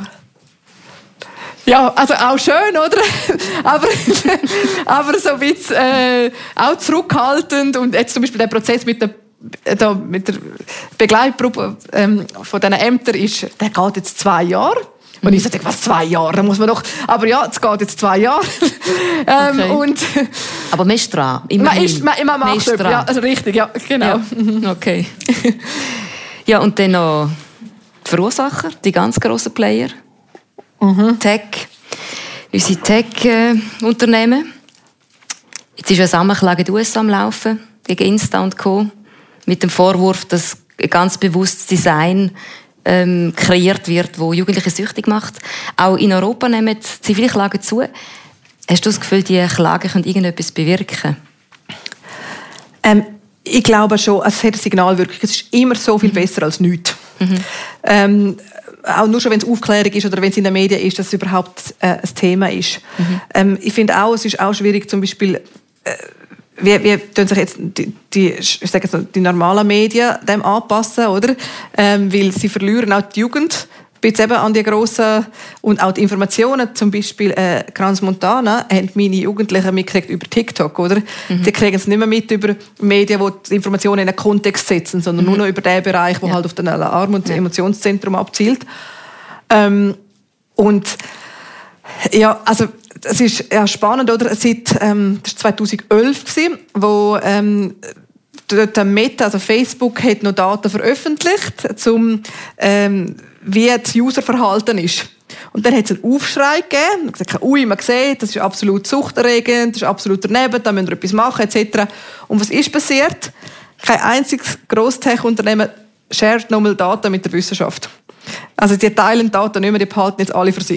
[SPEAKER 2] ja, also auch schön, oder? aber, aber so ein bisschen äh, auch zurückhaltend und jetzt zum Beispiel der Prozess mit der, da, mit der Begleitgruppe ähm, von diesen Ämtern ist, der geht jetzt zwei Jahre. Und ich sage, was, zwei Jahre? Da muss man doch, aber ja, es geht jetzt zwei Jahre. ähm,
[SPEAKER 1] okay. und,
[SPEAKER 2] aber
[SPEAKER 1] man ist dran.
[SPEAKER 2] Man, ist, man, man macht es, ja, also richtig, ja, genau.
[SPEAKER 1] Ja. Okay. Ja, und dann noch die Verursacher, die ganz grossen Player. Mhm. Tech, unsere Tech-Unternehmen. Jetzt ist eine Sammelklage in den U S A am Laufen, gegen Insta und Co. Mit dem Vorwurf, dass ein ganz bewusstes Design ähm, kreiert wird, das Jugendliche süchtig macht. Auch in Europa nehmen Zivilklagen zu. Hast du das Gefühl, diese Klagen können irgendetwas bewirken?
[SPEAKER 2] Ähm, ich glaube schon, es hat eine Signalwirkung. Es ist immer so viel mhm. besser als nichts. Mhm. Ähm, auch nur schon, wenn es Aufklärung ist oder wenn es in den Medien ist, dass es überhaupt äh, ein Thema ist. Mhm. Ähm, ich finde auch, es ist auch schwierig, zum Beispiel, äh, wie, wie tun sich jetzt die, die, ich sage so, die normalen Medien dem anpassen, oder? Ähm, weil sie verlieren auch die Jugend. Jetzt eben an die grossen und auch die Informationen, zum Beispiel äh, Crans Montana, haben meine Jugendlichen mitgekriegt über TikTok, oder? Mhm. Die kriegen es nicht mehr mit über Medien, die die Informationen in einen Kontext setzen, sondern mhm. nur noch über den Bereich, der ja. halt auf den Alarm- und ja. Emotionszentrum abzielt. Ähm, und ja, also es ist ja spannend, oder? Seit ähm, das war zweitausendelf gewesen, wo ähm, dort Meta, also Facebook, hat noch Daten veröffentlicht, zum ähm, wie das Userverhalten ist. Und dann hat es einen Aufschrei gegeben. Und gesagt, ui, man sieht, das ist absolut suchterregend, das ist absolut daneben, da müssen wir etwas machen, et cetera. Und was ist passiert? Kein einziges Grosstech-Unternehmen shared nochmal Daten mit der Wissenschaft. Also die teilen Daten nicht mehr, die behalten jetzt alle für sich.